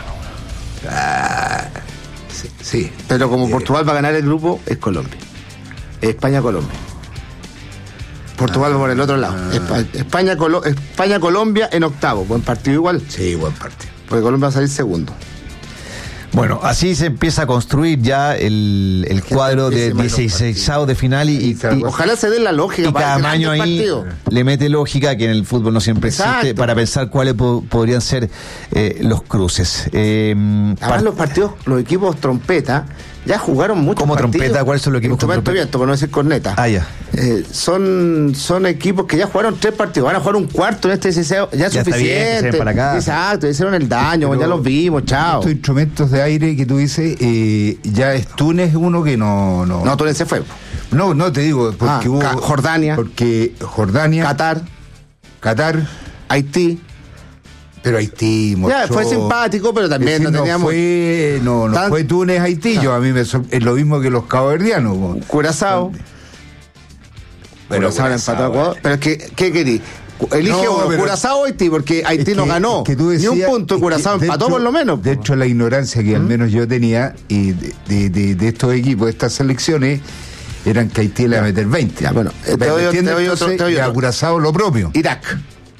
Sí. Pero como Portugal va a ganar el grupo, es Colombia. España-Colombia. Portugal va por el otro lado. España-Colombia en octavo. Buen partido igual. Sí, buen partido. Porque Colombia va a salir segundo. Bueno, así se empieza a construir ya el cuadro de 16avos de final y ojalá se dé la lógica. Y cada año ahí partido le mete lógica, que en el fútbol no siempre existe, para pensar cuáles podrían ser los cruces. Además los partidos, los equipos trompeta ya jugaron mucho. ¿Cómo trompeta? ¿Cuáles son los equipos con trompeta? Viento, por no decir corneta. Ya. Son equipos que ya jugaron 3 partidos. Van a jugar un cuarto en este 16, ya es suficiente. Bien, para acá. Exacto, hicieron el daño, pero ya los vimos, chao. Estos instrumentos de aire que tú dices, ya es Túnez uno que no. No, Túnez se fue. No te digo, porque hubo Jordania. Porque Jordania. Qatar. Haití. Pero Haití mostró... Ya, fue simpático, pero también no teníamos... No fue Túnez, Haití. A mí es lo mismo que los caboverdianos. Curazao. Curazao empató a Ecuador. Pero ¿qué querí? Elige Curazao o Haití, porque Haití no ganó ni un punto, Curazao empató por lo menos. De hecho, la ignorancia que al menos yo tenía y de estos equipos, de estas selecciones, eran que Haití le iba a meter 20. Bueno, te doy otro. Y a Curazao lo propio. Irak.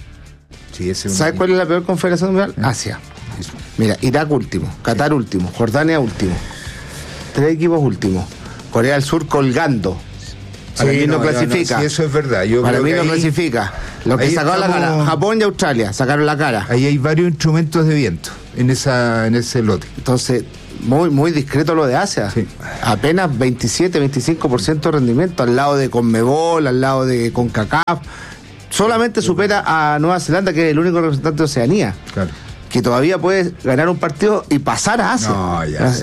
Sí, ¿Sabes cuál es la peor confederación mundial? Asia. Mira, Irak último, Qatar último, Jordania último. 3 equipos últimos. Corea del Sur colgando. Para mí no clasifica. Sí, eso es verdad. Para mí no clasifica. Lo que sacaron la cara, Japón y Australia sacaron la cara. Ahí hay varios instrumentos de viento en ese lote. Entonces, muy discreto lo de Asia. Sí. Apenas 27-25% de rendimiento al lado de Conmebol, al lado de CONCACAF. Solamente supera a Nueva Zelanda, que es el único representante de Oceanía. Claro. Que todavía puede ganar un partido y pasar a Asia. No, ya.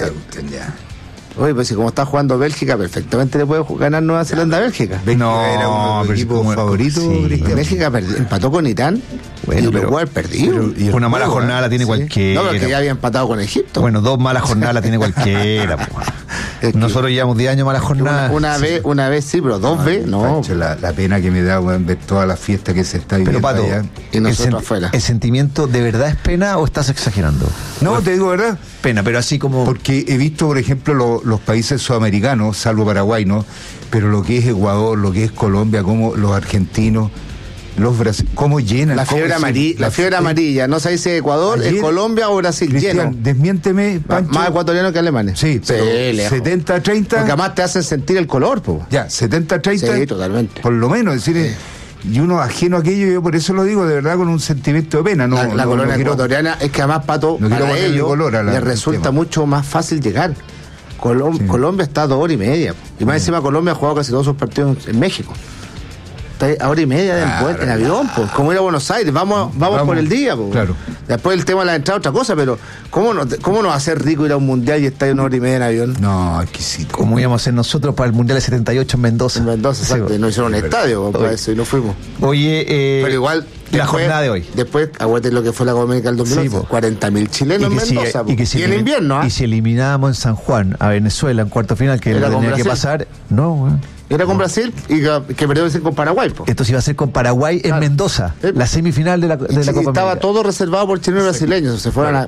Oye, pues si como está jugando Bélgica, perfectamente le puede ganar Nueva Zelanda a Bélgica. Era uno de los equipos favoritos. Sí. Bélgica empató con Irán. Bueno, y Uruguay perdido. Una mala jornada la tiene cualquiera. No, porque ya había empatado con Egipto. Bueno, 2 malas jornadas la tiene cualquiera. Nosotros llevamos 10 años malas jornadas. Una vez sí, pero 2 veces no. Pancho, la pena que me da ver toda la fiesta que se está viviendo. Pero Pato, allá. Y nosotros afuera. ¿El sentimiento de verdad es pena o estás exagerando? No, te digo verdad. Pena, pero así como... Porque he visto, por ejemplo, los países sudamericanos, salvo Paraguay, ¿no? Pero lo que es Ecuador, lo que es Colombia, como los argentinos, los brasileños, cómo llenan. La fiebre amarilla, no sé si es Ecuador, es Colombia o Brasil, lleno. Desmiénteme, Pancho. Más ecuatorianos que alemanes. Sí, pero 70-30. Porque además te hacen sentir el color, po. Ya, 70-30. Sí, totalmente. Por lo menos, es decir... Y uno ajeno a aquello, yo por eso lo digo de verdad con un sentimiento de pena. La colonia ecuatoriana es que además, Pato, para ellos les resulta mucho más fácil llegar. Colombia está a 2 horas y media. Y más encima Colombia ha jugado casi todos sus partidos en México. Está a hora y media en avión, pues. Como ir a Buenos Aires, vamos por el día, pues. Claro. Después el tema de la entrada otra cosa, pero ¿cómo no va a ser rico ir a un mundial y estar 1 hora y media en avión? No, exquisito. Como íbamos a hacer nosotros para el mundial de 78 en Mendoza. En Mendoza, exacto. No hicieron un estadio para eso y no fuimos. Oye, pero igual la jornada de hoy. Después, aguante lo que fue la Copa América del 2011. Sí, 40.000 chilenos en Mendoza. Y en invierno, Y si eliminábamos en San Juan a Venezuela en cuarto final, que lo tenía que pasar, no, bueno. Era con Brasil y que perdió con Paraguay. Po. Esto se iba a hacer con Paraguay en Mendoza, la semifinal de la Copa América. Estaba todo reservado por chilenos y brasileños. Se fueron a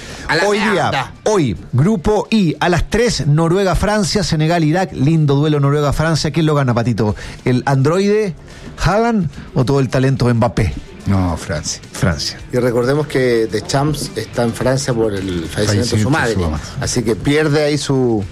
la hoy, Grupo I, a las 3, Noruega-Francia, Senegal-Irak. Lindo duelo Noruega-Francia. ¿Quién lo gana, Patito? ¿El androide Haaland o todo el talento de Mbappé? No, Francia. Y recordemos que Deschamps está en Francia por el fallecimiento de su madre. Así que pierde ahí su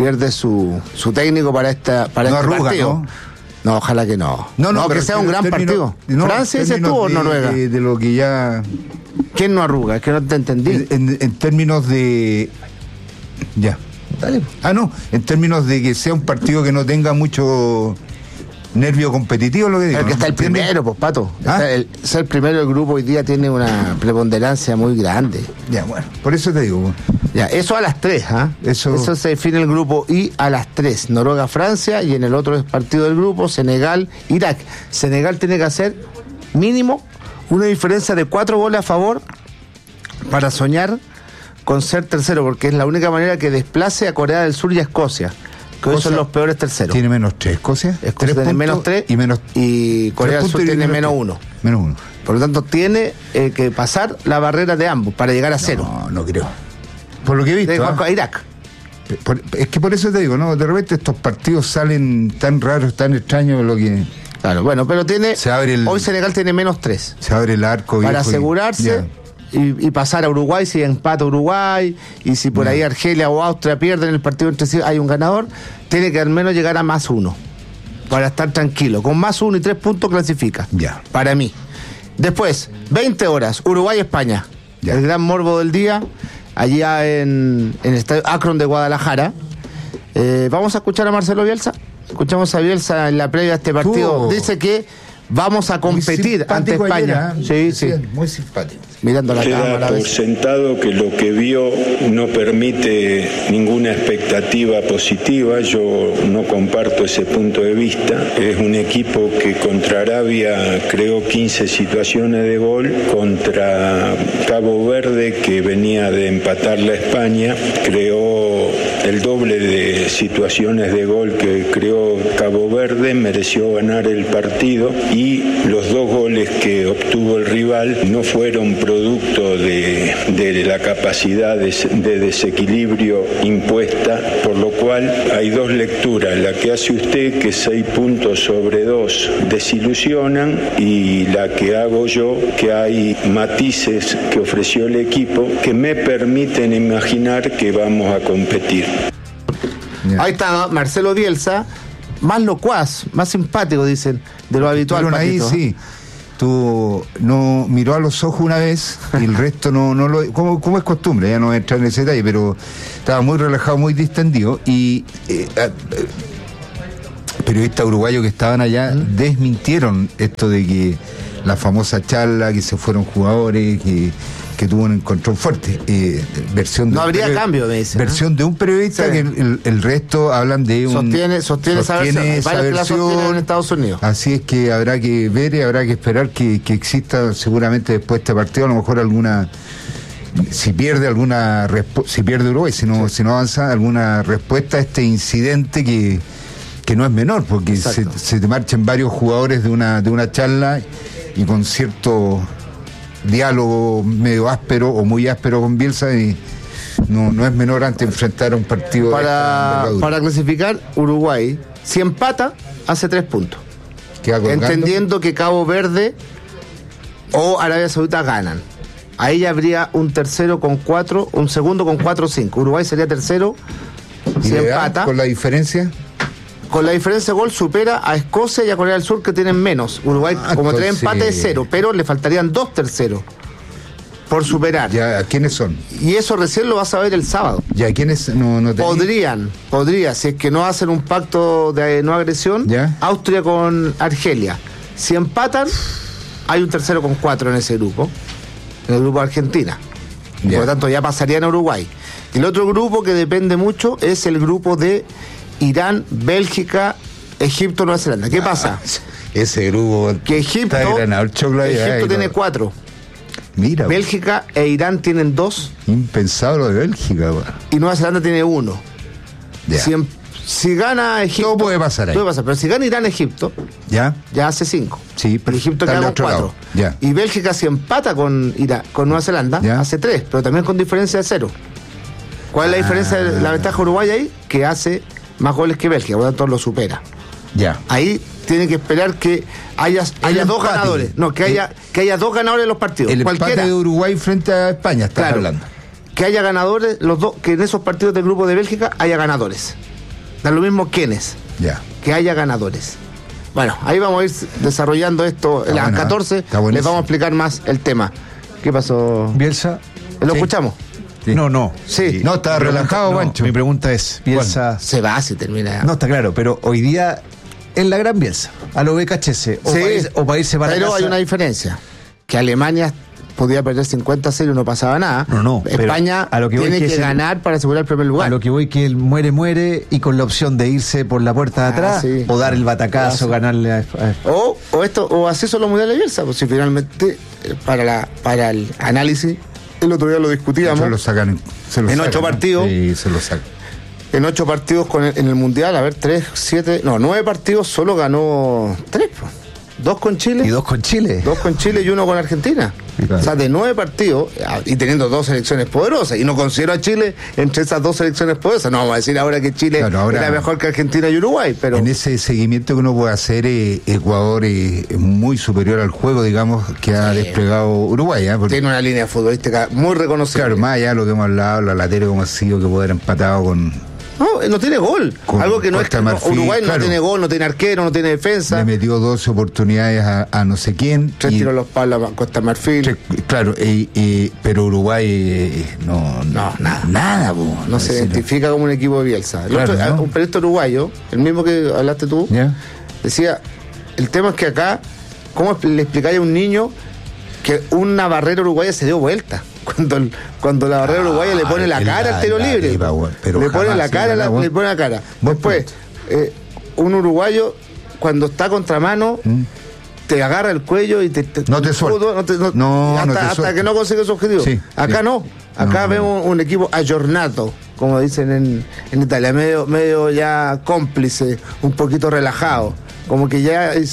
técnico para este partido. No, ojalá que no. No, que sea un gran partido. ¿Francia dices tú o Noruega? De lo que ya... ¿Quién no arruga? Es que no te entendí. En términos de... Ya. Dale. En términos de que sea un partido que no tenga mucho... nervio competitivo, lo que digo. El que está el primero, pues, Pato. Ser el primero del grupo hoy día tiene una preponderancia muy grande. Ya, bueno, por eso te digo. Ya, eso a las 3, Eso se define el grupo I a las 3. Noruega-Francia y en el otro partido del grupo, Senegal-Irak. Senegal tiene que hacer mínimo una diferencia de 4 goles a favor para soñar con ser tercero, porque es la única manera que desplace a Corea del Sur y a Escocia. Que hoy son los peores terceros. ¿Tiene -3 Escocia? Escocia tiene -3 y Corea del Sur tiene -1. Por lo tanto, tiene que pasar la barrera de ambos para llegar a 0. No creo. Por lo que he visto. A Irak. Es que por eso te digo, ¿no? De repente estos partidos salen tan raros, tan extraños, lo que... Claro, bueno, pero hoy Senegal tiene -3. Se abre el arco. Para asegurarse... Y pasar a Uruguay si empata Uruguay, y si por ahí Argelia o Austria pierden el partido entre sí, hay un ganador, tiene que al menos llegar a +1 para estar tranquilo. Con +1 y 3 puntos clasifica. Ya. Para mí. Después, 20 horas, Uruguay-España. El gran morbo del día, allá en el estadio Akron de Guadalajara. Vamos a escuchar a Marcelo Bielsa. Escuchamos a Bielsa en la previa de este partido. Dice que vamos a competir ante España. Ayer, sí. Muy simpático. mirando la Queda cámara. por sentado que lo que vio no permite ninguna expectativa positiva. Yo no comparto ese punto de vista. Es un equipo que contra Arabia creó 15 situaciones de gol, contra Cabo Verde, que venía de empatarle a España, creó el doble de situaciones de gol que creó Cabo Verde, mereció ganar el partido, y los 2 goles que obtuvo el rival no fueron producto de la capacidad de desequilibrio impuesta, por lo cual hay 2 lecturas: la que hace usted, que 6 puntos sobre 2 desilusionan, y la que hago yo, que hay matices que ofreció el equipo que me permiten imaginar que vamos a competir. Ahí está Marcelo Bielsa, más locuaz, más simpático, dicen, de lo habitual. Pero ahí sí, tú no miró a los ojos una vez y el resto no lo... Como es costumbre, ya no voy a entrar en ese detalle, pero estaba muy relajado, muy distendido, y periodistas uruguayos que estaban allá desmintieron esto de que la famosa charla, que se fueron jugadores, que tuvo un encontrón fuerte. Versión de no habría cambio, me dice. Versión de un periodista, sí. Que el resto hablan de un... Sostiene esa versión. Varios la sostienen en Estados Unidos. Así es que habrá que ver y habrá que esperar que exista seguramente después de este partido, a lo mejor alguna... Si pierde Uruguay, si no avanza, alguna respuesta a este incidente que no es menor, porque se te marchan varios jugadores de una charla y con cierto diálogo medio áspero o muy áspero con Bielsa, y no es menor antes de enfrentar a un partido para clasificar. Uruguay, si empata, hace 3 puntos, entendiendo que Cabo Verde o Arabia Saudita ganan. Ahí ya habría un tercero con 4, un segundo con 4 o 5. Uruguay sería tercero si empata. ¿Con la diferencia? Con la diferencia de gol supera a Escocia y a Corea del Sur, que tienen menos. Uruguay, como tiene empate, es 0, pero le faltarían 2 terceros por superar. Ya, ¿quiénes son? Y eso recién lo vas a ver el sábado. Ya, ¿quiénes no podría, si es que no hacen un pacto de no agresión, ¿ya? Austria con Argelia. Si empatan, hay un tercero con 4 en ese grupo, en el grupo de Argentina. Por lo tanto, ya pasarían a Uruguay. Y el otro grupo que depende mucho es el grupo de Irán, Bélgica, Egipto, Nueva Zelanda. ¿Qué pasa? Ese grupo que Egipto tiene 4. Mira. Bélgica e Irán tienen 2. Impensado lo de Bélgica, güey. Y Nueva Zelanda tiene 1. Si gana Egipto, todo puede pasar ahí. Pero si gana Irán, Egipto, ya hace 5. Sí, pero Egipto queda con 4. Y Bélgica, si empata con Nueva Zelanda, hace 3, pero también con diferencia de 0. ¿Cuál es la diferencia, la ventaja uruguaya ahí? Que hace más goles que Bélgica, por lo tanto lo supera. Ahí tiene que esperar que haya 2 ganadores. No, que haya 2 ganadores en los partidos. El empate de Uruguay frente a España, estás hablando. Que haya ganadores, los dos, que en esos partidos del grupo de Bélgica haya ganadores. Da lo mismo quiénes. Que haya ganadores. Bueno, ahí vamos a ir desarrollando esto. En las 14 les vamos a explicar más el tema. ¿Qué pasó? Bielsa. ¿Lo escuchamos? Sí. No. Sí. No, está relajado, Pancho. Mi pregunta es, Bielsa... Bueno, se va si termina. No, está claro, pero hoy día en la gran Bielsa, a lo BKHS, o para irse para pero casa. Hay una diferencia, que Alemania podía perder 50-0 y no pasaba nada. No. España a lo que tiene que ganar para asegurar el primer lugar. A lo que voy, que él muere y con la opción de irse por la puerta de atrás, o dar el batacazo, ganarle a... O así son los mundiales de Bielsa, pues si finalmente para el análisis, el otro día lo discutíamos. Se lo sacan en 8 partidos. Sí, se lo sacan. En 8 partidos en el mundial, 9 partidos, solo ganó 3. 2 con Chile. ¿Y 2 con Chile? 2 con Chile y 1 con Argentina. Claro. O sea, de 9 partidos, y teniendo 2 selecciones poderosas, y no considero a Chile entre esas 2 selecciones poderosas. No vamos a decir ahora que Chile era mejor que Argentina y Uruguay, pero... En ese seguimiento que uno puede hacer, Ecuador es muy superior al juego, digamos, que ha desplegado Uruguay. Tiene una línea futbolística muy reconocida. Claro, más allá de lo que hemos hablado, la lateral como ha sido, que puede haber empatado con... No tiene gol. Algo que no es que Uruguay no tiene gol, no tiene arquero, no tiene defensa. Le metió 12 oportunidades a no sé quién. 3 tiros a los palos a Costa Marfil. Claro, pero Uruguay nada. No se identifica como un equipo de Bielsa. Un periodista uruguayo, el mismo que hablaste tú, decía, el tema es que acá, ¿cómo le explicáis a un niño que una barrera uruguaya se dio vuelta. Cuando la barrera uruguaya le pone la cara al tiro libre. Le pone la cara, le pone la cara. Después, un uruguayo, cuando está contramano, te agarra el cuello y no te suelta. Hasta que no consigue su objetivo. Sí, acá no. Acá vemos un equipo ayornato, como dicen en Italia, medio ya cómplice, un poquito relajado. Como que ya y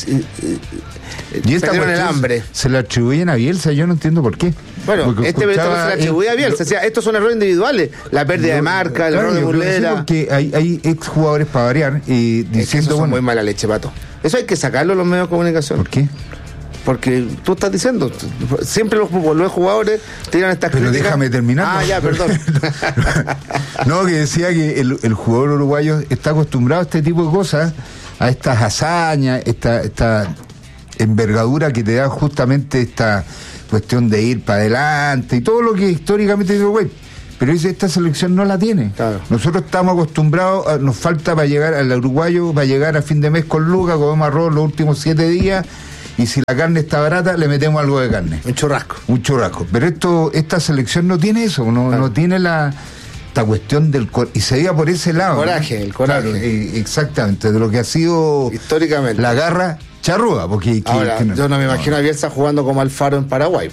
esta perdieron el hambre. Se le atribuyen a Bielsa, yo no entiendo por qué. Bueno, este evento no se le atribuye a Bielsa. O sea, estos son errores individuales. La pérdida de marca, el error de Muslera. Porque hay exjugadores para variar y diciendo. Eso es muy mala leche, Pato. Eso hay que sacarlo en los medios de comunicación. ¿Por qué? Porque tú estás diciendo, siempre los jugadores tiran estas críticas. Pero déjame terminar. Ya, perdón. No, que decía que el jugador uruguayo está acostumbrado a este tipo de cosas, a estas hazañas, esta envergadura que te da justamente esta cuestión de ir para adelante y todo lo que históricamente es Uruguay. Pero esta selección no la tiene. Claro. Nosotros estamos acostumbrados, nos falta para llegar al uruguayo, para llegar a fin de mes con Lucas, comemos arroz los últimos 7 días. Y si la carne está barata, le metemos algo de carne. Un churrasco. Pero esta selección no tiene eso, no tiene esta cuestión del... Y se diga por ese lado. El coraje. Claro, exactamente, de lo que ha sido... históricamente. La garra charrúa. Porque ahora, yo no me imagino a Bielsa jugando como Alfaro en Paraguay.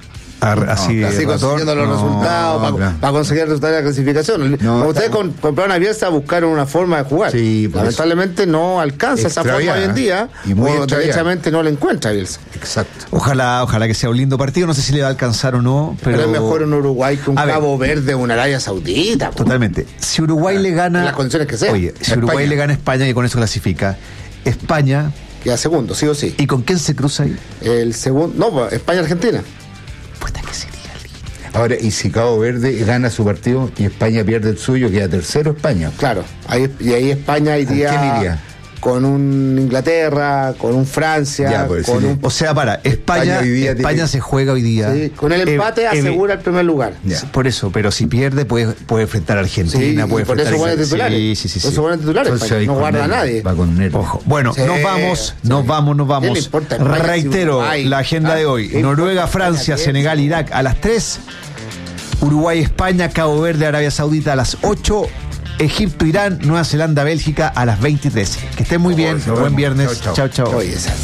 Así consiguiendo los resultados para conseguir el resultado de la clasificación. Ustedes compraron a Bielsa, buscaron una forma de jugar. Sí, lamentablemente no alcanza esa forma hoy en día, o derechamente no la encuentra Bielsa. Exacto. Ojalá que sea un lindo partido, no sé si le va a alcanzar o no, pero es mejor un Uruguay que un Cabo Verde o una Arabia Saudita. Totalmente. Si Uruguay le gana, en las condiciones que sea. Oye, si Uruguay le gana a España y con eso clasifica, España queda segundo, sí o sí. ¿Y con quién se cruza ahí? El segundo, no, España-Argentina. Que sería lindo. Ahora, y si Cabo Verde gana su partido y España pierde el suyo, queda tercero España. Claro, ahí España iría. ¿Quién iría? Con un Inglaterra, con un Francia, o sea, España se juega hoy día. Sí, con el empate asegura el primer lugar. Por eso, pero si pierde puede enfrentar a Argentina, puede por enfrentar eso buenos titulares. Sí. Por eso buenos titulares, no guarda a nadie. Va con Ojo. Bueno, nos vamos. Reitero la agenda de hoy. Noruega, Francia, Senegal, Irak a las 3. Uruguay, España, Cabo Verde, Arabia Saudita a las 8. Egipto, Irán, Nueva Zelanda, Bélgica a las 23. Que estén muy bien. Buen viernes. Chao.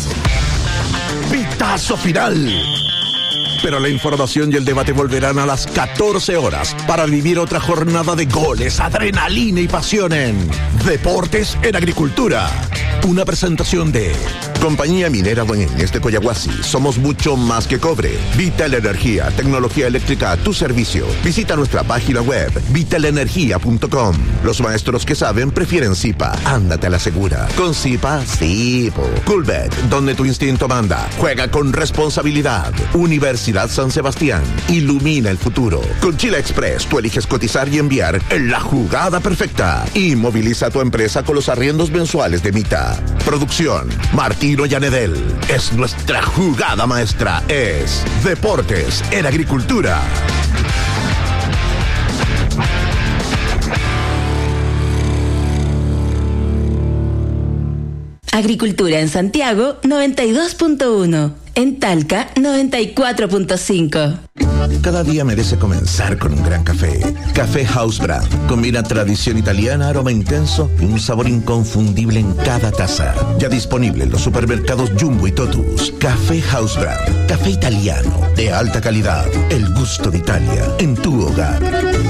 Pitazo final. Pero la información y el debate volverán a las 14 horas para vivir otra jornada de goles, adrenalina y pasión en Deportes en Agricultura. Una presentación de Compañía Minera Dueñez de Coyahuasi. Somos mucho más que cobre. Vital Energía, tecnología eléctrica a tu servicio. Visita nuestra página web vitalenergia.com. Los maestros que saben prefieren Zipa. Ándate a la segura. Con Zipa, sí. Coolbet, donde tu instinto manda. Juega con responsabilidad. Universidad San Sebastián. Ilumina el futuro. Con Chile Express, tú eliges cotizar y enviar en la jugada perfecta. Y moviliza tu empresa con los arriendos mensuales de Mita. Producción Martino Yanedel. Es nuestra jugada maestra. Es Deportes en Agricultura. Agricultura en Santiago 92.1. En Talca 94.5. Cada día merece comenzar con un gran café. Café House Brand. Combina tradición italiana, aroma intenso y un sabor inconfundible en cada taza. Ya disponible en los supermercados Jumbo y Totus. Café House Brand. Café italiano de alta calidad. El gusto de Italia en tu hogar.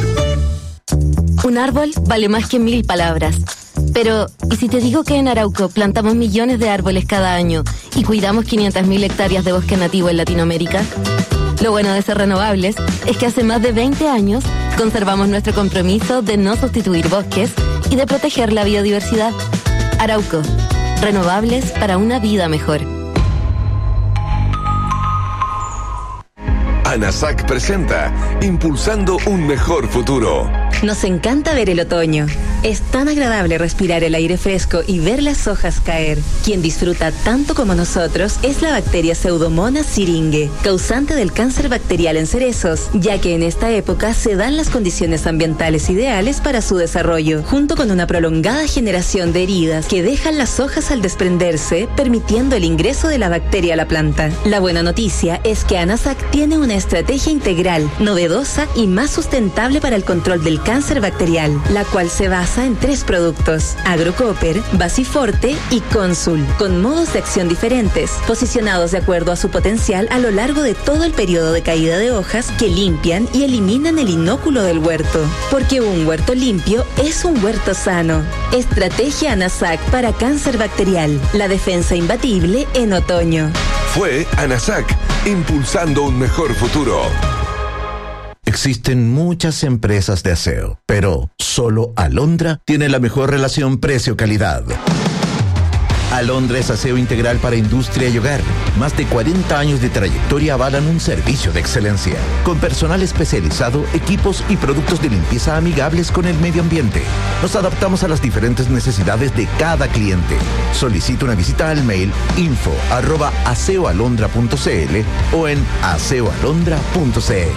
Un árbol vale más que 1000 palabras. Pero, ¿y si te digo que en Arauco plantamos millones de árboles cada año y cuidamos 500.000 hectáreas de bosque nativo en Latinoamérica? Lo bueno de ser renovables es que hace más de 20 años conservamos nuestro compromiso de no sustituir bosques y de proteger la biodiversidad. Arauco, renovables para una vida mejor. ANASAC presenta Impulsando un mejor futuro. Nos encanta ver el otoño. Es tan agradable respirar el aire fresco y ver las hojas caer. Quien disfruta tanto como nosotros es la bacteria Pseudomonas syringae, causante del cáncer bacterial en cerezos, ya que en esta época se dan las condiciones ambientales ideales para su desarrollo, junto con una prolongada generación de heridas que dejan las hojas al desprenderse, permitiendo el ingreso de la bacteria a la planta. La buena noticia es que ANASAC tiene una estrategia integral, novedosa y más sustentable para el control del cáncer bacterial, la cual se basa en 3 productos: Agrocopper, Basiforte y Consul, con modos de acción diferentes, posicionados de acuerdo a su potencial a lo largo de todo el periodo de caída de hojas, que limpian y eliminan el inóculo del huerto. Porque un huerto limpio es un huerto sano. Estrategia ANASAC para cáncer bacterial, la defensa imbatible en otoño. Fue ANASAC, impulsando un mejor futuro. Existen muchas empresas de aseo, pero solo Alondra tiene la mejor relación precio-calidad. Alondra es aseo integral para industria y hogar. Más de 40 años de trayectoria avalan un servicio de excelencia, con personal especializado, equipos y productos de limpieza amigables con el medio ambiente. Nos adaptamos a las diferentes necesidades de cada cliente. Solicita una visita al mail info@aseoalondra.cl o en aseoalondra.cl.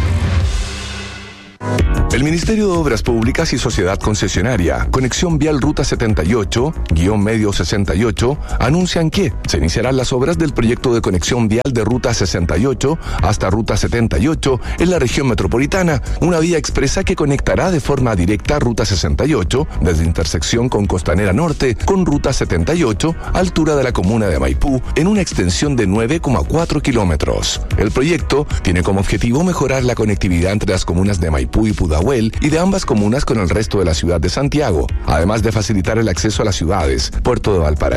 El Ministerio de Obras Públicas y Sociedad Concesionaria, Conexión Vial Ruta 78-Medio 68, anuncian que se iniciarán las obras del proyecto de conexión vial de Ruta 68 hasta Ruta 78 en la región metropolitana, una vía expresa que conectará de forma directa Ruta 68 desde intersección con Costanera Norte con Ruta 78, altura de la comuna de Maipú, en una extensión de 9,4 kilómetros. El proyecto tiene como objetivo mejorar la conectividad entre las comunas de Maipú y Pudahuel y de ambas comunas con el resto de la ciudad de Santiago, además de facilitar el acceso a las ciudades Puerto de Valparaíso,